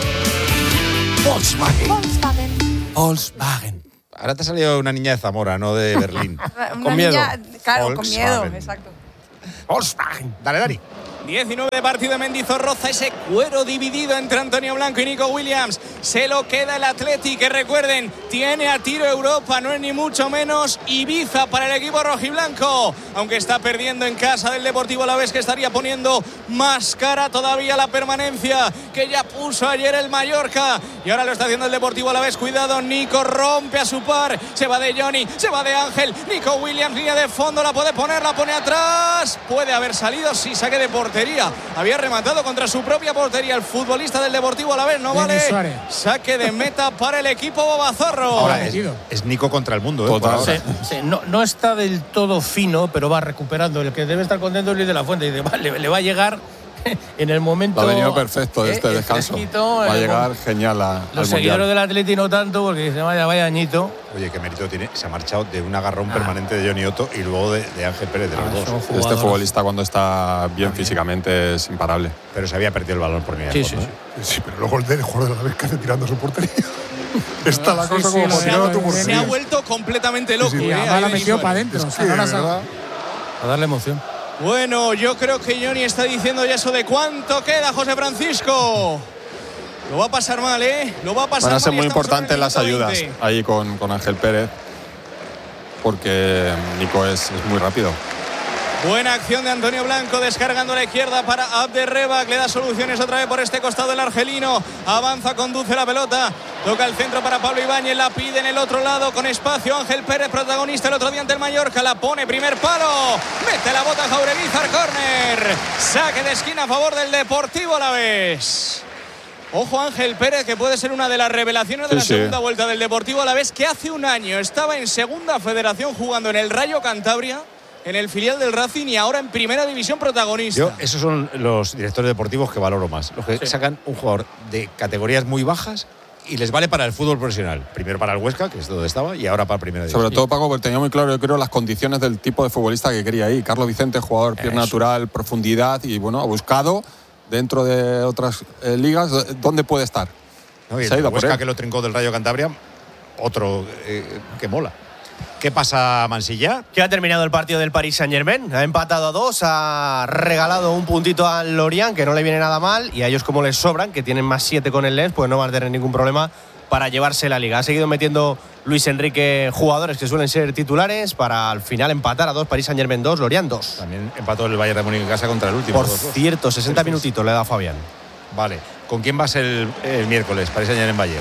Volkswagen. Ahora te ha salido una niña de Zamora, no de Berlín. Una niña, claro, con Volkswagen. miedo, exacto. Volkswagen. Dale, Dani. 19 de partido de Mendizorroza, ese cuero dividido entre Antonio Blanco y Nico Williams. Se lo queda el Athletic, que recuerden, tiene a tiro Europa, no es ni mucho menos Ibiza para el equipo rojiblanco. Aunque está perdiendo en casa del Deportivo Alavés, que estaría poniendo más cara todavía la permanencia que ya puso ayer el Mallorca. Y ahora lo está haciendo el Deportivo Alavés. Cuidado, Nico rompe a su par. Se va de Johnny, se va de Ángel. Nico Williams, línea de fondo, la puede poner, la pone atrás. Puede haber salido, sí, saque de portería. Había rematado contra su propia portería el futbolista del Deportivo Alavés, no vale. Saque de meta para el equipo bobazorro. Ahora es Nico contra el mundo. Total. Sí, no está del todo fino, pero va recuperando. El que debe estar contento es Luis de la Fuente. Dice, vale, le va a llegar en el momento. Ha venido perfecto de este descanso. Va a llegar genial al Los seguidores del Atleti no tanto, porque dice, vaya añito. Oye, qué mérito tiene. Se ha marchado de un agarrón permanente de Johnny Otto y luego de Ángel Pérez, de los dos. Este futbolista, cuando está bien físicamente, es imparable. Pero se había perdido el balón por línea de fondo, Sí, pero luego el jugador de la vez que hace tirando su portería. Está la cosa como para tirar a tu portería. Se ha vuelto completamente loco. Además la metió para adentro. A darle emoción. Bueno, yo creo que Johnny está diciendo ya eso de cuánto queda, José Francisco. Lo va a pasar mal, ¿eh? Lo va a pasar mal. Van a ser muy importantes las ayudas 20. ahí con Ángel Pérez, porque Nico es muy rápido. Buena acción de Antonio Blanco, descargando a la izquierda para Abderrebak. Le da soluciones otra vez por este costado el argelino. Avanza, conduce la pelota. Toca el centro para Pablo Ibáñez. La pide en el otro lado con espacio. Ángel Pérez, protagonista el otro día ante el Mallorca. La pone, primer palo. Mete la bota Jaureguizar, córner. Saque de esquina a favor del Deportivo Alavés. Ojo, Ángel Pérez, que puede ser una de las revelaciones de la segunda vuelta del Deportivo Alavés, que hace un año estaba en segunda federación jugando en el Rayo Cantabria, en el filial del Racing, y ahora en primera división protagonista. Esos son los directores deportivos que valoro más. Los que sacan un jugador de categorías muy bajas y les vale para el fútbol profesional. Primero para el Huesca, que es donde estaba, y ahora para primera división. Sobre todo, Paco, porque tenía muy claro, yo creo, las condiciones del tipo de futbolista que quería ahí. Carlos Vicente, jugador pierna natural, profundidad, y bueno, ha buscado dentro de otras ligas dónde puede estar. No, y el Huesca, que lo trincó del Rayo Cantabria, otro que mola. ¿Qué pasa, Mansilla? Que ha terminado el partido del Paris Saint-Germain. Ha empatado a 2, ha regalado un puntito al Lorient, que no le viene nada mal, y a ellos, como les sobran, que tienen más 7 con el Lens, pues no van a tener ningún problema para llevarse la liga. Ha seguido metiendo Luis Enrique jugadores que suelen ser titulares para al final empatar a 2, Paris Saint-Germain 2, Lorient 2. También empató el Bayern de Múnich en casa contra el último. Por cierto, 60 minutitos le da Fabián. Vale. ¿Con quién vas el miércoles? Paris Saint-Germain Bayern.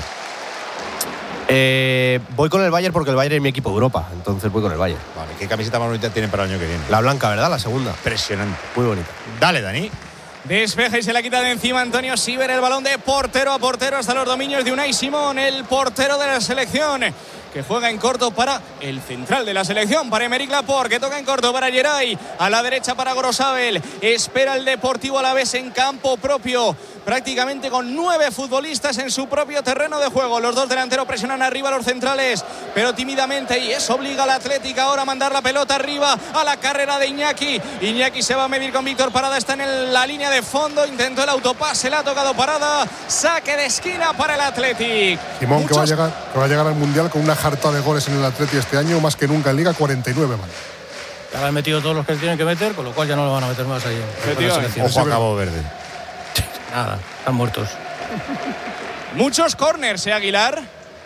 Voy con el Bayern porque el Bayern es mi equipo de Europa, entonces voy con el Bayern. Vale, ¿qué camiseta más bonita tienen para el año que viene? La blanca, ¿verdad? La segunda. Impresionante. Muy bonita. Dale, Dani. Despeja y se la quita de encima Antonio Siver, el balón de portero a portero hasta los dominios de Unai Simón, el portero de la selección, que juega en corto para el central de la selección, para Aymeric Laporte, que toca en corto para Geray, a la derecha para Gorosabel. Espera el Deportivo Alavés en campo propio, prácticamente con 9 futbolistas en su propio terreno de juego. Los dos delanteros presionan arriba a los centrales, pero tímidamente, y eso obliga al Athletic ahora a mandar la pelota arriba a la carrera de Iñaki. Iñaki se va a medir con Víctor Parada, está en la línea de fondo, intentó el autopase, le ha tocado Parada, saque de esquina para el Athletic. Simón, que va a llegar al Mundial con una jarta de goles en el Athletic este año, más que nunca en Liga, 49 más. Ya han metido todos los que tienen que meter, con lo cual ya no lo van a meter más ahí. Ojo a Cabo Verde. Nada, están muertos. Muchos corners, Aguilar.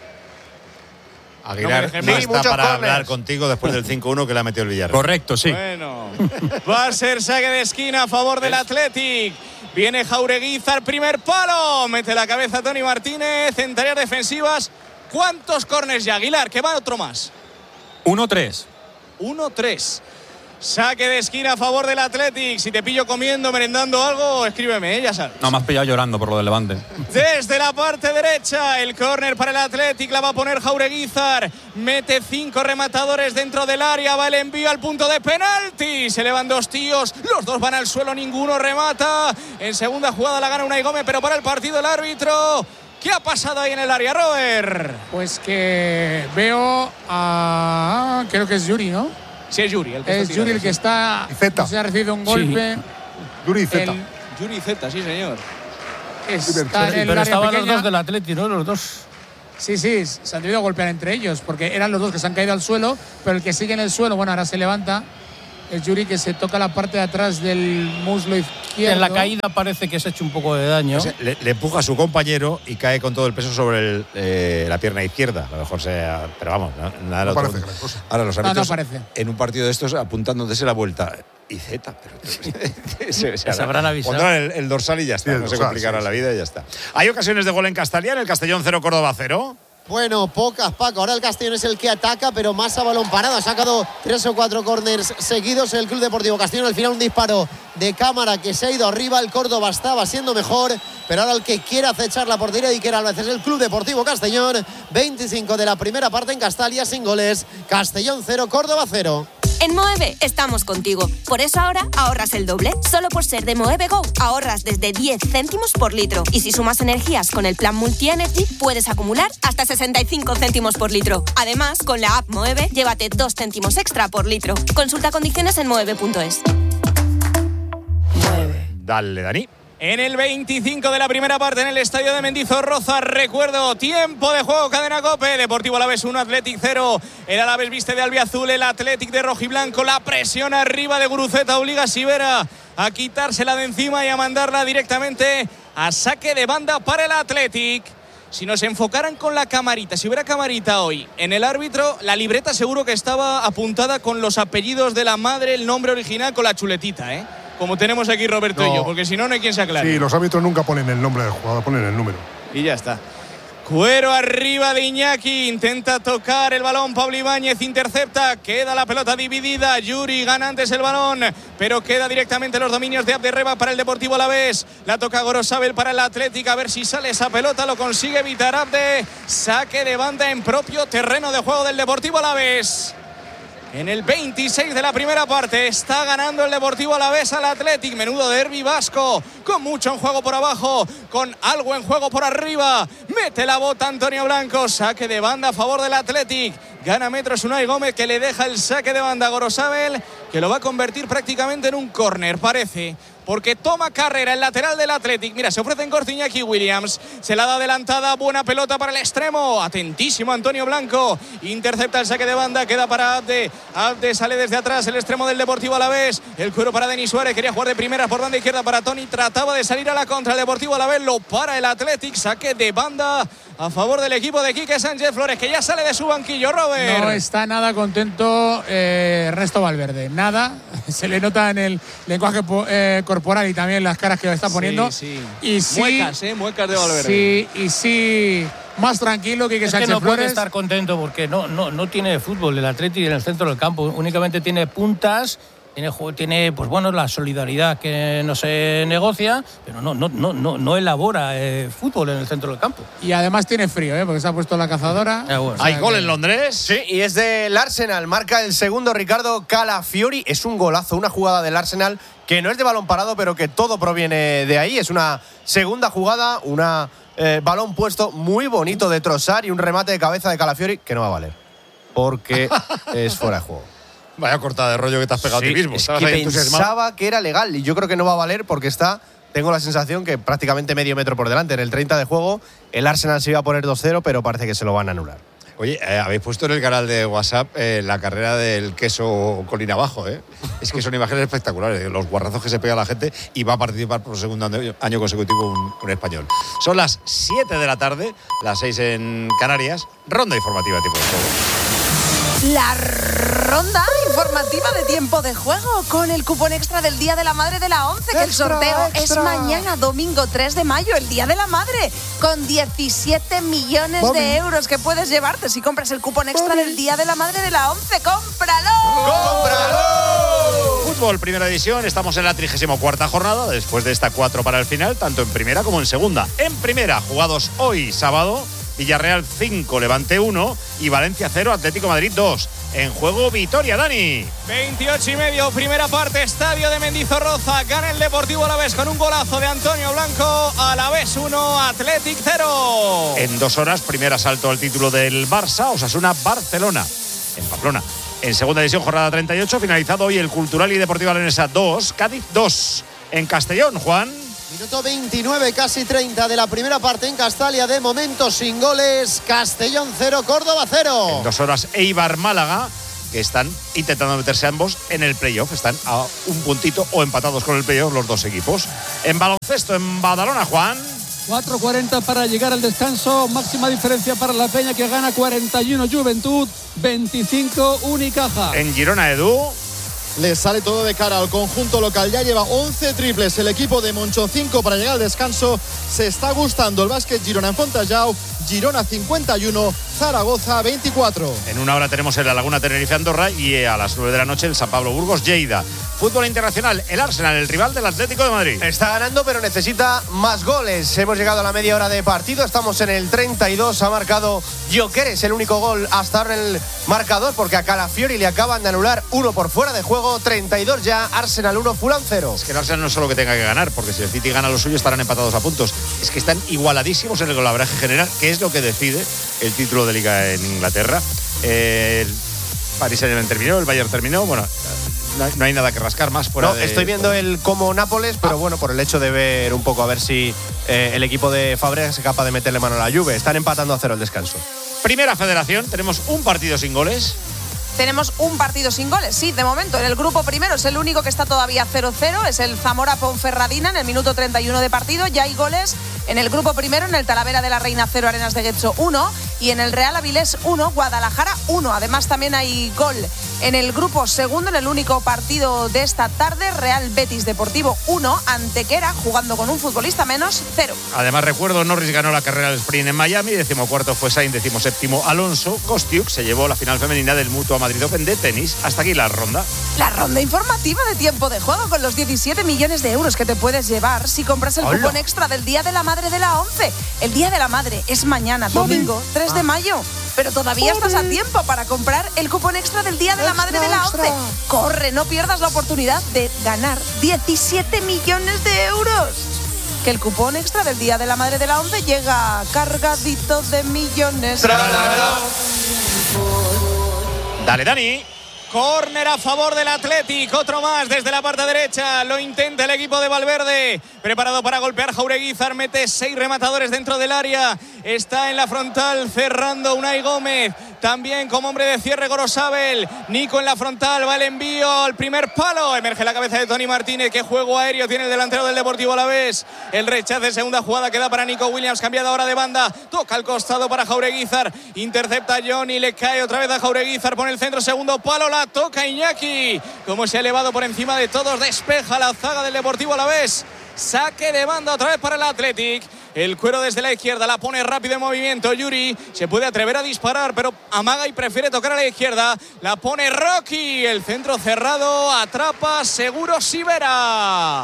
Aguilar no está para hablar contigo después del 5-1 que le ha metido el Villarreal. Correcto, sí. Bueno, va a ser saque de esquina a favor del Athletic. Viene Jaureguizar, primer palo. Mete la cabeza Tony Martínez en tareas defensivas. ¿Cuántos corners ya, Aguilar? Que va otro más. 1-3. 1-3. Saque de esquina a favor del Athletic. Si te pillo comiendo, merendando algo, escríbeme, ya sabes. No, me has pillado llorando por lo del Levante. Desde la parte derecha, el córner para el Athletic, la va a poner Jaureguizar. Mete 5 rematadores dentro del área, va el envío al punto de penalti. Se elevan 2 tíos, los 2 van al suelo, ninguno remata. En segunda jugada la gana Unai Gómez, pero para el partido el árbitro ¿Qué ha pasado ahí en el área, Robert? Pues que veo a... creo que es Yuri, ¿no? Sí, es Yuri. Es Yuri el que está... Zeta. Se ha recibido un golpe. Sí. Yuri Zeta. Yuri Zeta, sí, señor. Está en el pero área estaban pequeña. los dos del Atleti, ¿no? Los dos. Sí, se han debido golpear entre ellos, porque eran los dos que se han caído al suelo, pero el que sigue en el suelo, bueno, ahora se levanta, es Yuri, que se toca la parte de atrás del muslo izquierdo. En la caída parece que se ha hecho un poco de daño. Pues le empuja a su compañero y cae con todo el peso sobre la pierna izquierda. A lo mejor sea. Pero vamos, nada No lo parece gran cosa. Ahora los árbitros no parece. en un partido de estos apuntándose la vuelta. Y Z, pero se habrán avisado. Pondrán el dorsal y ya está. Sí, el no se dorsal, complicará sí, la vida y ya está. ¿Hay ocasiones de gol en Castellón? El Castellón 0, Córdoba 0. Bueno, pocas, Paco. Ahora el Castellón es el que ataca, pero más a balón parado. Ha sacado 3 o 4 córners seguidos el Club Deportivo Castellón. Al final un disparo de cámara que se ha ido arriba. El Córdoba estaba siendo mejor, pero ahora el que quiere acechar la portería de Iker Álvarez es el Club Deportivo Castellón. 25 de la primera parte en Castalia, sin goles. Castellón 0, Córdoba 0. En Moeve estamos contigo. Por eso ahora ahorras el doble. Solo por ser de Moeve Go ahorras desde 10 céntimos por litro. Y si sumas energías con el plan Multi-Energy, puedes acumular hasta 65 céntimos por litro. Además, con la app Moeve, llévate 2 céntimos extra por litro. Consulta condiciones en moeve.es. Dale, Dani. En el 25 de la primera parte en el estadio de Mendizorroza, recuerdo, tiempo de juego, Cadena COPE, Deportivo Alavés 1, Athletic 0, el Alavés viste de albiazul, el Athletic de rojiblanco, la presión arriba de Guruceta obliga a Sivera a quitársela de encima y a mandarla directamente a saque de banda para el Athletic. Si nos enfocaran con la camarita, si hubiera camarita hoy en el árbitro, la libreta seguro que estaba apuntada con los apellidos de la madre, el nombre original con la chuletita, ¿eh? Como tenemos aquí Roberto y yo, porque si no, no hay quien se aclare. Sí, los árbitros nunca ponen el nombre del jugador, ponen el número. Y ya está. Cuero arriba de Iñaki, intenta tocar el balón, Pablo Ibáñez intercepta, queda la pelota dividida, Yuri gana antes el balón, pero queda directamente los dominios de Abderreba para el Deportivo Alavés, la toca Gorosabel para el Atlético, a ver si sale esa pelota, lo consigue evitar Abde, saque de banda en propio terreno de juego del Deportivo Alavés. En el 26 de la primera parte está ganando el Deportivo Alavés al Athletic. Menudo derbi vasco, con mucho en juego por abajo, con algo en juego por arriba. Mete la bota Antonio Blanco, saque de banda a favor del Athletic. Gana metros Unai Gómez, que le deja el saque de banda a Gorosabel, que lo va a convertir prácticamente en un córner, parece. Porque toma carrera el lateral del Athletic. Mira, se ofrece en corto Iñaki Williams. Se la da adelantada, buena pelota para el extremo. Atentísimo Antonio Blanco. Intercepta el saque de banda, queda para Abde. Abde sale desde atrás, el extremo del Deportivo Alavés. El cuero para Denis Suárez, quería jugar de primera por banda izquierda para Toni. Trataba de salir a la contra el Deportivo Alavés. Lo para el Athletic, saque de banda a favor del equipo de Quique Sánchez Flores, que ya sale de su banquillo, Robert. No está nada contento Ernesto Valverde. Nada. Se le nota en el lenguaje corporal y también las caras que está poniendo. Sí. Y sí, muecas de Valverde. Sí, y sí, más tranquilo que Sánchez no Flores. puede estar contento porque no tiene fútbol el Atleti en el centro del campo. Únicamente tiene puntas. Tiene pues bueno, la solidaridad que no se negocia, pero no elabora fútbol en el centro del campo. Y además tiene frío, porque se ha puesto la cazadora. Bueno. ¿Hay gol en Londres? Sí, y es del Arsenal. Marca el segundo Ricardo Calafiori. Es un golazo, una jugada del Arsenal que no es de balón parado, pero que todo proviene de ahí. Es una segunda jugada, balón puesto muy bonito de Trossard y un remate de cabeza de Calafiori que no va a valer, porque es fuera de juego. Vaya cortada de rollo que te has pegado a ti mismo. Es que pensaba que era legal y yo creo que no va a valer porque tengo la sensación que prácticamente medio metro por delante. En el 30 de juego el Arsenal se iba a poner 2-0, pero parece que se lo van a anular. Oye, habéis puesto en el canal de WhatsApp la carrera del queso colina abajo, ¿eh? Es que son imágenes espectaculares, los guarrazos que se pega la gente, y va a participar por segundo año consecutivo un español. Son las 7 de la tarde, las 6 en Canarias, ronda informativa tipo de juego. La ronda informativa de tiempo de juego con el cupón extra del Día de la Madre de la 11, que el sorteo es mañana, domingo 3 de mayo, el Día de la Madre, con 17 millones de euros que puedes llevarte si compras el cupón extra del Día de la Madre de la 11. ¡Cómpralo! ¡Cómpralo! Fútbol, primera división, estamos en la 34ª jornada, después de esta 4 para el final, tanto en primera como en segunda. En primera, jugados hoy sábado, Villarreal 5, Levante 1 y Valencia 0, Atlético Madrid 2. En juego Vitoria, Dani. 28:30, primera parte, estadio de Mendizorroza. Gana el Deportivo Alavés con un golazo de Antonio Blanco. Alavés 1, Athletic 0. En 2 horas, primer asalto al título del Barça, Osasuna-Barcelona, en Pamplona. En segunda división, jornada 38, finalizado hoy el Cultural y Deportiva Leonesa 2, Cádiz 2. En Castellón, Juan. Minuto 29, casi 30 de la primera parte en Castalia. De momento sin goles. Castellón 0, Córdoba 0. En 2 horas, Eibar-Málaga, que están intentando meterse ambos en el playoff. Están a un puntito o empatados con el playoff los dos equipos. En baloncesto, en Badalona, Juan. 4:40 para llegar al descanso. Máxima diferencia para la Peña, que gana 41 Juventud, 25 Unicaja. En Girona, Edu. Le sale todo de cara al conjunto local. Ya lleva 11 triples el equipo de Moncho, 5 para llegar al descanso. Se está gustando el básquet Girona en Fontallao. Girona 51, Zaragoza 24. En una hora tenemos el La Laguna Tenerife-Andorra y a las 9 de la noche el San Pablo Burgos-Lleida. Fútbol internacional, el Arsenal, el rival del Atlético de Madrid. Está ganando, pero necesita más goles. Hemos llegado a la media hora de partido. Estamos en el 32. Ha marcado Gyökeres, el único gol hasta ahora en el marcador, porque a Calafiori le acaban de anular uno por fuera de juego. 32 ya, Arsenal 1, Fulham 0. Es que el Arsenal no es solo que tenga que ganar, porque si el City gana lo suyo estarán empatados a puntos. Es que están igualadísimos en el golaveraje general, que es lo que decide el título de Liga en Inglaterra. El Paris Saint-Germain terminó, el Bayern terminó. Bueno, no hay nada que rascar más. Estoy viendo el como Nápoles, pero bueno, por el hecho de ver un poco a ver si el equipo de Fabregas es capaz de meterle mano a la Juve. Están empatando a 0 el descanso. Primera Federación, tenemos un partido sin goles. Tenemos un partido sin goles, sí, de momento. En el grupo primero es el único que está todavía 0-0, es el Zamora-Ponferradina en el minuto 31 de partido. Ya hay goles en el grupo primero, en el Talavera de la Reina 0, Arenas de Getxo 1 y en el Real Avilés 1, Guadalajara 1. Además también hay gol en el grupo segundo, en el único partido de esta tarde, Real Betis Deportivo 1, Antequera, jugando con un futbolista menos, 0. Además, recuerdo, Norris ganó la carrera del sprint en Miami, 14º fue Sainz, 17º Alonso. Kostiuk se llevó la final femenina del Mutua Madrid Open de tenis. Hasta aquí la ronda. La ronda informativa de tiempo de juego, con los 17 millones de euros que te puedes llevar si compras el cupón extra del Día de la Madre de la ONCE. El Día de la Madre es mañana, domingo 3 de mayo. Pero todavía estás a tiempo para comprar el cupón extra del Día de la Madre de la ONCE. Corre, no pierdas la oportunidad de ganar 17 millones de euros. Que el cupón extra del Día de la Madre de la ONCE llega cargadito de millones. Dale, Dani. Córner a favor del Athletic, otro más desde la parte derecha, lo intenta el equipo de Valverde, preparado para golpear Jaureguizar, mete 6 rematadores dentro del área, está en la frontal cerrando Unai Gómez, también como hombre de cierre Gorosabel, Nico en la frontal, va el envío al primer palo, emerge la cabeza de Tony Martínez, qué juego aéreo tiene el delantero del Deportivo Alavés, el rechazo de segunda jugada que da para Nico Williams, cambiada ahora de banda, toca al costado para Jaureguizar, intercepta a Johnny, le cae otra vez a Jaureguizar, pone el centro, segundo palo, la toca Iñaki, como se ha elevado por encima de todos, despeja la zaga del Deportivo Alavés, saque de banda otra vez para el Athletic, el cuero desde la izquierda, la pone rápido en movimiento, Yuri se puede atrever a disparar, pero amaga y prefiere tocar a la izquierda, la pone Rocky, el centro cerrado, atrapa seguro Sivera.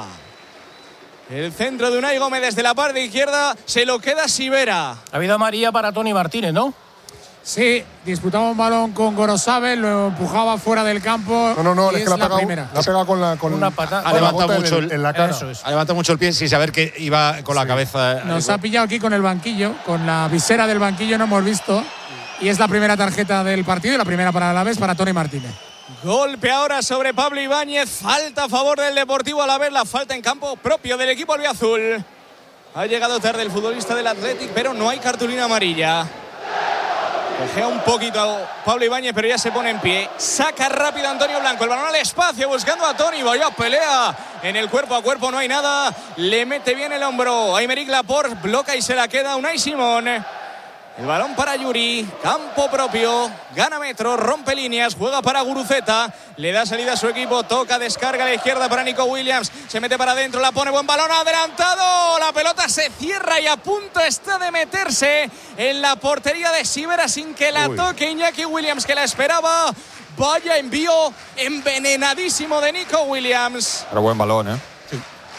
El centro de Unai Gómez desde la parte izquierda, se lo queda Sivera. Ha habido amarilla para Tony Martínez, ¿no? Sí, disputaba un balón con Gorosabel, lo empujaba fuera del campo. No, es que la ha pegado con una patada. Ha levantado mucho en la cara. Ha levantado mucho el pie sin saber que iba con la cabeza. Nos ha pillado aquí con el banquillo, con la visera del banquillo, no hemos visto. Y es la primera tarjeta del partido y la primera para Alavés, para Tony Martínez. Golpe ahora sobre Pablo Ibáñez, falta a favor del Deportivo Alavés, la falta en campo propio del equipo albiazul. Ha llegado tarde el futbolista del Athletic, pero no hay cartulina amarilla. Cogea un poquito a Pablo Ibáñez, pero ya se pone en pie. Saca rápido Antonio Blanco. El balón al espacio buscando a Tony. Vaya pelea. En el cuerpo a cuerpo no hay nada. Le mete bien el hombro. Aymeric Laporte bloca y se la queda Unai Simón. El balón para Yuri, campo propio, gana metro, rompe líneas, juega para Guruceta, le da salida a su equipo, toca, descarga a la izquierda para Nico Williams, se mete para adentro, la pone, buen balón adelantado, la pelota se cierra y a punto está de meterse en la portería de Sivera sin que la toque Iñaki Williams, que la esperaba. Vaya envío envenenadísimo de Nico Williams. Pero buen balón, ¿eh?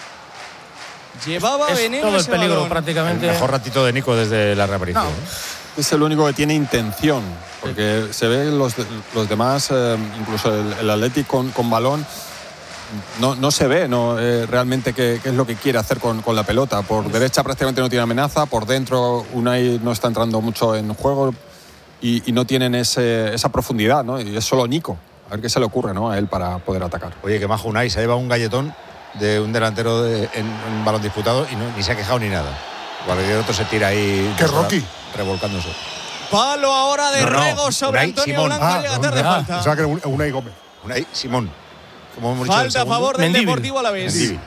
Llevaba veneno todo el ese peligro balón. prácticamente. El mejor ratito de Nico desde la reaparición. Es el único que tiene intención, porque se ve los demás, incluso el Atlético con balón, no se ve realmente qué es lo que quiere hacer con la pelota. Por derecha prácticamente no tiene amenaza, por dentro Unai no está entrando mucho en juego y no tienen esa profundidad, ¿no? Y es solo Nico. A ver qué se le ocurre, ¿no?, a él para poder atacar. Oye, que majo Unai, se ha llevado un galletón de un delantero en un balón disputado y ni se ha quejado ni nada. El otro se tira ahí. ¡Qué Rocky! Revolcándose. Palo ahora de Rego sobre Unai, Antonio Simón. Blanco. Llega tarde falta. Pensaba que era Unai Gómez. Unai Simón. Como hemos dicho, Falta a favor del Deportivo Alavés. Mendívil.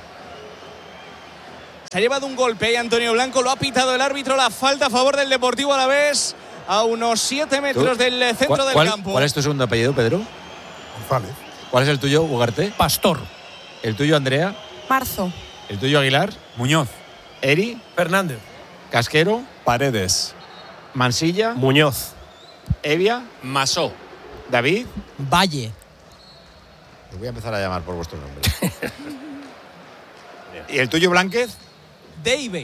Se ha llevado un golpe ahí Antonio Blanco. Lo ha pitado el árbitro. La falta a favor del Deportivo Alavés. A unos 7 metros del centro del campo. ¿Cuál es tu segundo apellido, Pedro? González. ¿Cuál es el tuyo, Ugarte? Pastor. ¿El tuyo, Andrea? Marzo. ¿El tuyo, Aguilar? Muñoz. ¿Eri? Fernández. ¿Casquero? Paredes. ¿Mansilla? Muñoz. ¿Evia? Masó. ¿David? Valle. Os voy a empezar a llamar por vuestro nombre. ¿Y el tuyo, Blánquez? Deive.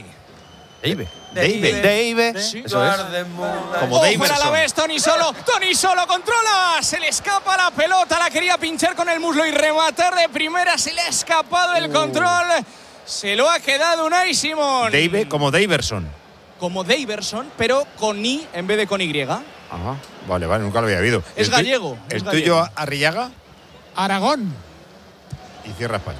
Deive. Sí. Eso es. Como Para Daverson. la vez, Toni Solo controla. Se le escapa la pelota. La quería pinchar con el muslo y rematar de primera. Se le ha escapado el control. Se lo ha quedado Unai Simón. Deive como Daverson. Como Daverson, pero con I en vez de con Y. Ajá. Vale, nunca lo había oído. Es gallego. ¿El tuyo, Arrillaga? Aragón. Y cierra España.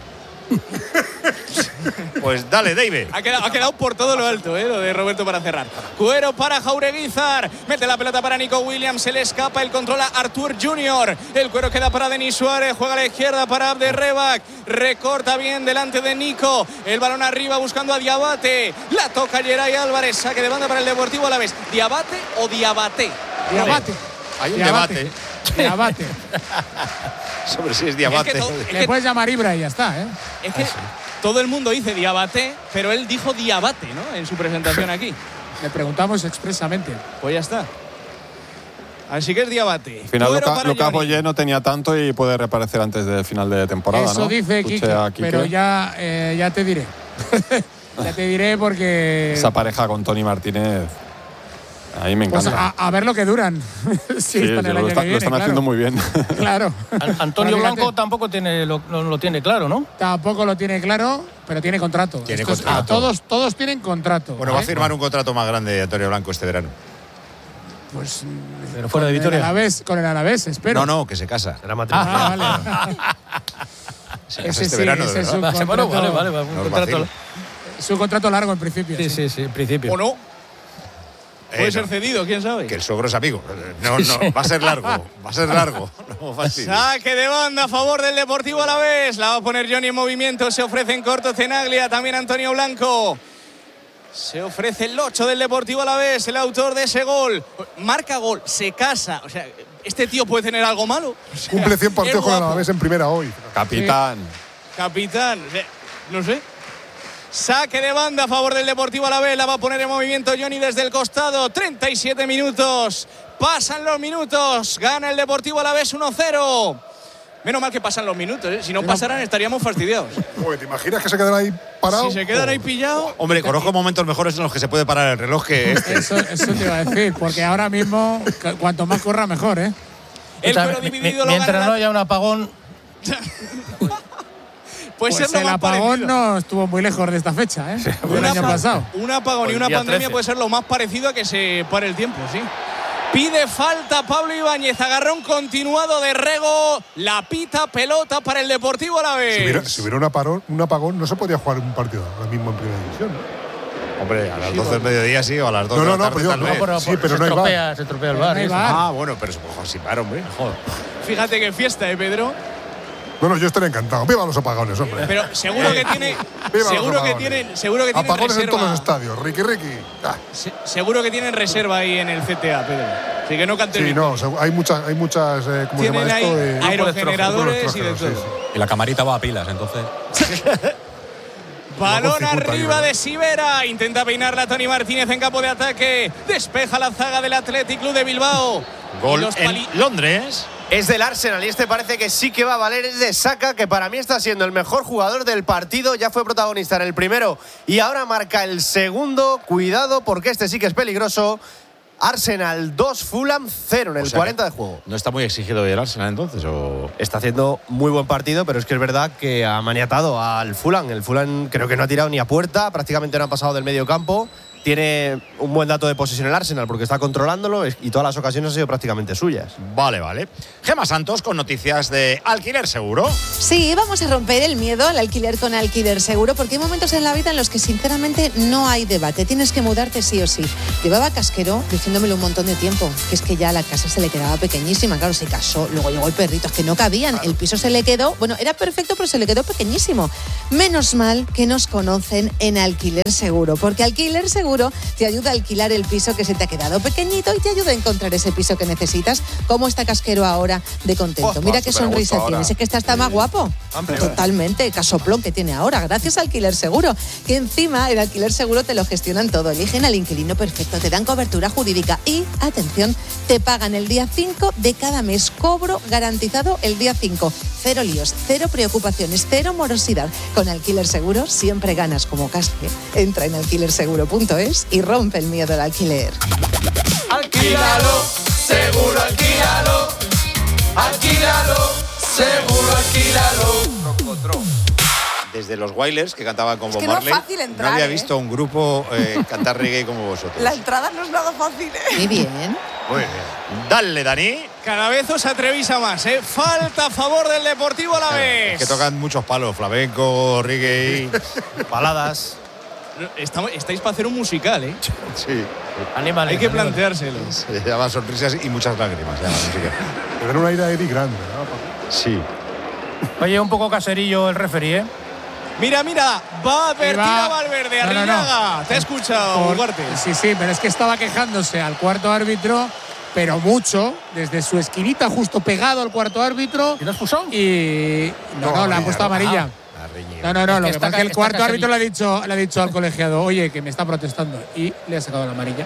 Pues dale, David. Ha quedado por todo lo alto, lo de Roberto para cerrar. Cuero para Jaureguizar. Mete la pelota para Nico Williams. Se le escapa el control a Artur Junior. El cuero queda para Denis Suárez. Juega a la izquierda para Abde Rebac. Recorta bien delante de Nico. El balón arriba buscando a Diabate. La toca Geray Álvarez. Saque de banda para el Deportivo Alavés. ¿Diabate o Diabate? Diabate. Hay un debate. Diabate. Sobre si es Diabate. Le puedes llamar Ibra y ya está, ¿eh? Es que todo el mundo dice Diabate, pero él dijo Diabate, ¿no?, en su presentación aquí. Le preguntamos expresamente. Pues ya está. Así que es Diabate. Al final Lucas Boyé no tenía tanto y puede reaparecer antes del final de temporada. Eso ¿no? dice Quique, pero ya te diré. Ya te diré porque… Esa pareja con Tony Martínez, a mí me encanta. Pues a ver lo que duran. Sí, lo están haciendo muy bien. Claro. Antonio Blanco tampoco lo tiene claro, ¿no? Tampoco lo tiene claro, pero tiene contrato. Tiene contrato. Todos tienen contrato. Bueno, va a firmar un contrato más grande Antonio Blanco este verano. Pues pero fuera de Vitoria. Con el Alavés, espero. No, que se casa. Será matrimonio. Vale. Se casa este verano, ese es ¿verdad? Vale. Es un contrato largo en principio. Sí, en principio. ¿O no? Puede ser cedido, quién sabe. Que el suegro es amigo. No, va a ser largo. Va a ser largo. No fastidies. Saque de banda a favor del Deportivo Alavés. La va a poner Johnny en movimiento. Se ofrece en corto Tenaglia. También Antonio Blanco. Se ofrece el 8 del Deportivo Alavés, el autor de ese gol. Marca gol, se casa. O sea, ¿este tío puede tener algo malo? O sea, cumple 100 partidos con el Alavés en primera hoy. Capitán. Capitán. No sé. Saque de banda a favor del Deportivo Alavés. La va a poner en movimiento Johnny desde el costado. 37 minutos. Pasan los minutos. Gana el Deportivo Alavés 1-0. Menos mal que pasan los minutos, ¿eh? Si no pasaran estaríamos fastidiados. Joder, ¿te imaginas que se quedan ahí parados? Si se quedan ahí pillados. Hombre, conozco momentos mejores en los que se puede parar el reloj que este. Eso te iba a decir, porque ahora mismo cuanto más corra mejor, ¿eh? El cuero dividido lo mientras gana. no haya un apagón. Pues el apagón no estuvo muy lejos de esta fecha, ¿eh? El año pasado. Un apagón y una pandemia 13. puede ser lo más parecido a que se pare el tiempo, sí. Pide falta Pablo Ibáñez, agarrón continuado de Rego, la pita pelota para el Deportivo Alavés. Si hubiera un apagón, no se podía jugar un partido ahora mismo en primera división, ¿no? Hombre, a las 12 del mediodía sí, o a las 2 de la tarde tal vez. Pero no hay bar. Se estropea el bar. Ah, bueno, pero se puede jugar sin bar, hombre. Joder. Fíjate qué fiesta, Pedro. Bueno, yo estaré encantado. ¡Viva los apagones, hombre! Pero seguro que tiene. seguro que tiene apagones reserva. en todos los estadios. Ricky. Seguro que tienen reserva ahí en el CTA, Pedro. Así que no canten. Sí, no, hay muchas ¿cómo se tienen llama esto? Ahí aerogeneradores y de todo. Sí. Y la camarita va a pilas, entonces. Balón arriba de Sivera. Intenta peinarla Tony Martínez en campo de ataque. Despeja la zaga del Athletic Club de Bilbao. Gol en Londres. Es del Arsenal y este parece que sí que va a valer. Es de Saka, que para mí está siendo el mejor jugador del partido. Ya fue protagonista en el primero y ahora marca el segundo. Cuidado porque este sí que es peligroso. Arsenal 2, Fulham 0 en el 40 de juego. ¿No está muy exigido hoy el Arsenal entonces? ¿O? Está haciendo muy buen partido, pero es que es verdad que ha maniatado al Fulham. El Fulham creo que no ha tirado ni a puerta, prácticamente no ha pasado del medio campo. Tiene un buen dato de posesión el Arsenal porque está controlándolo y todas las ocasiones han sido prácticamente suyas. Vale. Gemma Santos con noticias de Alquiler Seguro. Sí, vamos a romper el miedo al alquiler con Alquiler Seguro, porque hay momentos en la vida en los que sinceramente no hay debate. Tienes que mudarte sí o sí. Llevaba Casquero diciéndomelo un montón de tiempo, que es que ya la casa se le quedaba pequeñísima. Claro, se casó, luego llegó el perrito, es que no cabían. El piso se le quedó, bueno, era perfecto, pero se le quedó pequeñísimo. Menos mal que nos conocen en Alquiler Seguro, porque Alquiler Seguro te ayuda a alquilar el piso que se te ha quedado pequeñito y te ayuda a encontrar ese piso que necesitas. ¿Cómo está Casquero ahora de contento? Mira qué sonrisa tiene. Es que está más guapo. Totalmente. Casoplón que tiene ahora, gracias a Alquiler Seguro. Que encima en Alquiler Seguro te lo gestionan todo. Eligen al inquilino perfecto, te dan cobertura jurídica y, atención, te pagan el día 5 de cada mes. Cobro garantizado el día 5. Cero líos, cero preocupaciones, cero morosidad. Con Alquiler Seguro siempre ganas como Casque. Entra en alquilerseguro.es y rompe el miedo al alquiler. Alquílalo, seguro alquílalo. Alquílalo, seguro alquílalo. Desde los Wailers, que cantaban con Es Bob que no es Marley, fácil entrar, no había visto un grupo cantar reggae como vosotros. La entrada no es nada fácil. Muy bien. Muy bien. Dale, Dani. Cada vez os atrevéis a más, ¿eh? Falta a favor del Deportivo Alavés. Es que tocan muchos palos, flamenco, reggae, baladas. Estáis para hacer un musical, ¿eh? Sí. Animales. Hay que planteárselo. Se llama Sonrisas y muchas lágrimas. Pero un aire a Eddie grande, ¿no? Sí. Oye, un poco caserillo el referee, ¿eh? Mira, va a advertir a Valverde, a Arrillaga. Te he escuchado, Ugarte. Sí, pero es que estaba quejándose al cuarto árbitro, pero mucho, desde su esquinita justo pegado al cuarto árbitro. ¿Y lo expulsó? Y no, le ha puesto amarilla. No, lo que pasa es que el cuarto árbitro le ha dicho al colegiado, oye, que me está protestando, y le ha sacado la amarilla.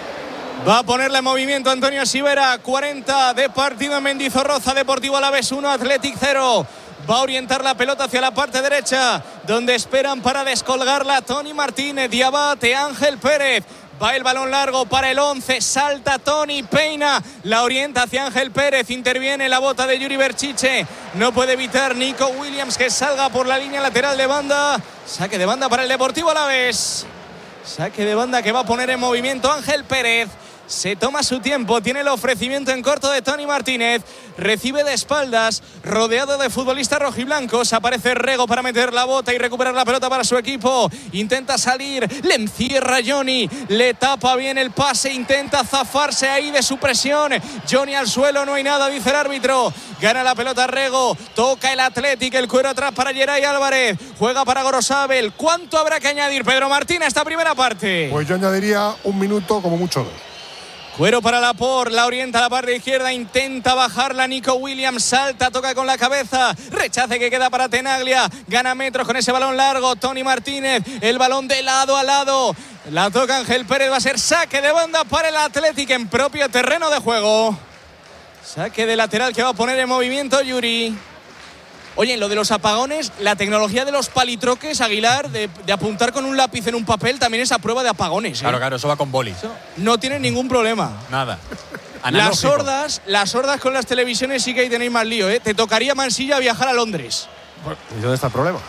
Va a ponerle en movimiento Antonio Sivera. 40 de partido en Mendizorroza. Deportivo Alavés 1, Athletic 0. Va a orientar la pelota hacia la parte derecha, donde esperan para descolgarla Tony Martínez, Diabate, Ángel Pérez. Va el balón largo para el 11, salta Tony, peina, la orienta hacia Ángel Pérez, interviene la bota de Yuri Berchiche, no puede evitar Nico Williams que salga por la línea lateral de banda. Saque de banda para el Deportivo Alavés. Saque de banda que va a poner en movimiento Ángel Pérez. Se toma su tiempo, tiene el ofrecimiento en corto de Tony Martínez, recibe de espaldas, rodeado de futbolistas rojiblancos, aparece Rego para meter la bota y recuperar la pelota para su equipo, intenta salir, le encierra Johnny, le tapa bien el pase, intenta zafarse ahí de su presión, Johnny al suelo, no hay nada, dice el árbitro, gana la pelota Rego, toca el Athletic, el cuero atrás para Geray Álvarez, juega para Gorosabel. ¿Cuánto habrá que añadir, Pedro Martín, a esta primera parte? Pues yo añadiría un minuto, como mucho 2. Cuero para Laporte, la orienta a la parte izquierda, intenta bajarla Nico Williams, salta, toca con la cabeza, rechace que queda para Tenaglia, gana metros con ese balón largo, Tony Martínez, el balón de lado a lado, la toca Ángel Pérez, va a ser saque de banda para el Athletic en propio terreno de juego. Saque de lateral que va a poner en movimiento Yuri. Oye, en lo de los apagones, la tecnología de los palitroques, Aguilar, de apuntar con un lápiz en un papel, también es a prueba de apagones, ¿eh? Claro, eso va con boli. No tienen ningún problema. Nada. Las sordas con las televisiones sí que ahí tenéis más lío, ¿eh? Te tocaría Mansilla viajar a Londres. ¿Y dónde está el problema?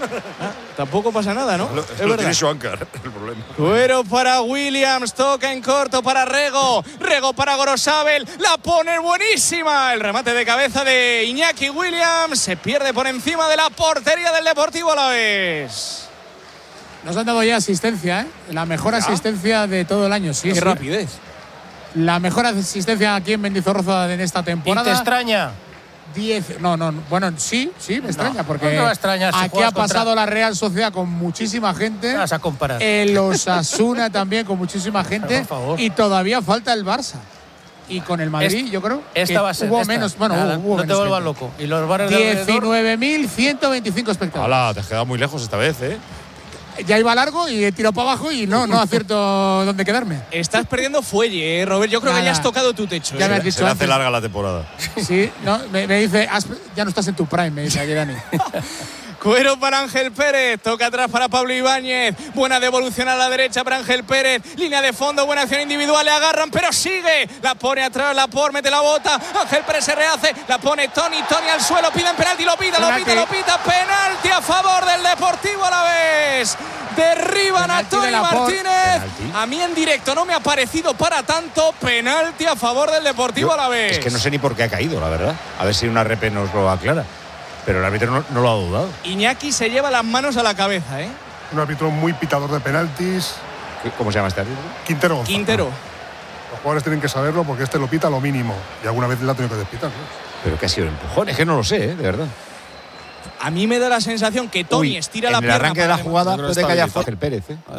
Tampoco pasa nada, ¿no? Es verdad. Tiene Schwanker, el problema. Cuero para Williams, toca en corto para Rego, Rego para Gorosabel, la pone buenísima, el remate de cabeza de Iñaki Williams, se pierde por encima de la portería del Deportivo Alavés. Nos han dado ya asistencia, ¿eh? La mejor asistencia de todo el año, sí. Qué rapidez. La mejor asistencia aquí en Mendizorroza en esta temporada. ¿Y te extraña? 10. Bueno, sí, me extraña, porque no me extraña, aquí ha pasado la Real Sociedad con muchísima gente. Vas a comparar. El Osasuna también con muchísima gente. Por favor. Y todavía falta el Barça. Y con el Madrid, yo creo que hubo menos. Bueno, hubo no menos te vuelvas gente. loco. Y los bares de 19.125 espectadores. Hola, te has quedado muy lejos esta vez, ¿eh? ya iba largo y he tirado para abajo y no acierto dónde quedarme. Estás perdiendo fuelle, Robert. Yo creo que ya has tocado tu techo. Ya me has dicho se le hace antes. larga la temporada. Sí, no, me dice, ya no estás en tu prime, me dice aquí Dani. Cuero para Ángel Pérez, toca atrás para Pablo Ibáñez, buena devolución a la derecha para Ángel Pérez, línea de fondo, buena acción individual, le agarran pero sigue, la pone atrás, Laporte mete la bota, Ángel Pérez se rehace, la pone Tony al suelo, piden penalti, lo pita, penalti a favor del Deportivo Alavés, derriban a Tony Martínez, a mí en directo no me ha parecido para tanto, penalti a favor del Deportivo Alavés. Es que no sé ni por qué ha caído, la verdad, a ver si una repe nos lo aclara. Pero el árbitro no lo ha dudado. Iñaki se lleva las manos a la cabeza, ¿eh? Un árbitro muy pitador de penaltis. ¿Cómo se llama este árbitro? Quintero González. Quintero. Los jugadores tienen que saberlo porque este lo pita lo mínimo. Y alguna vez le ha tenido que despitar, ¿no? Pero que ha sido el empujón, es que no lo sé, de verdad. A mí me da la sensación que Tony estira la pierna. En el arranque de la jugada puede que haya Ángel Pérez,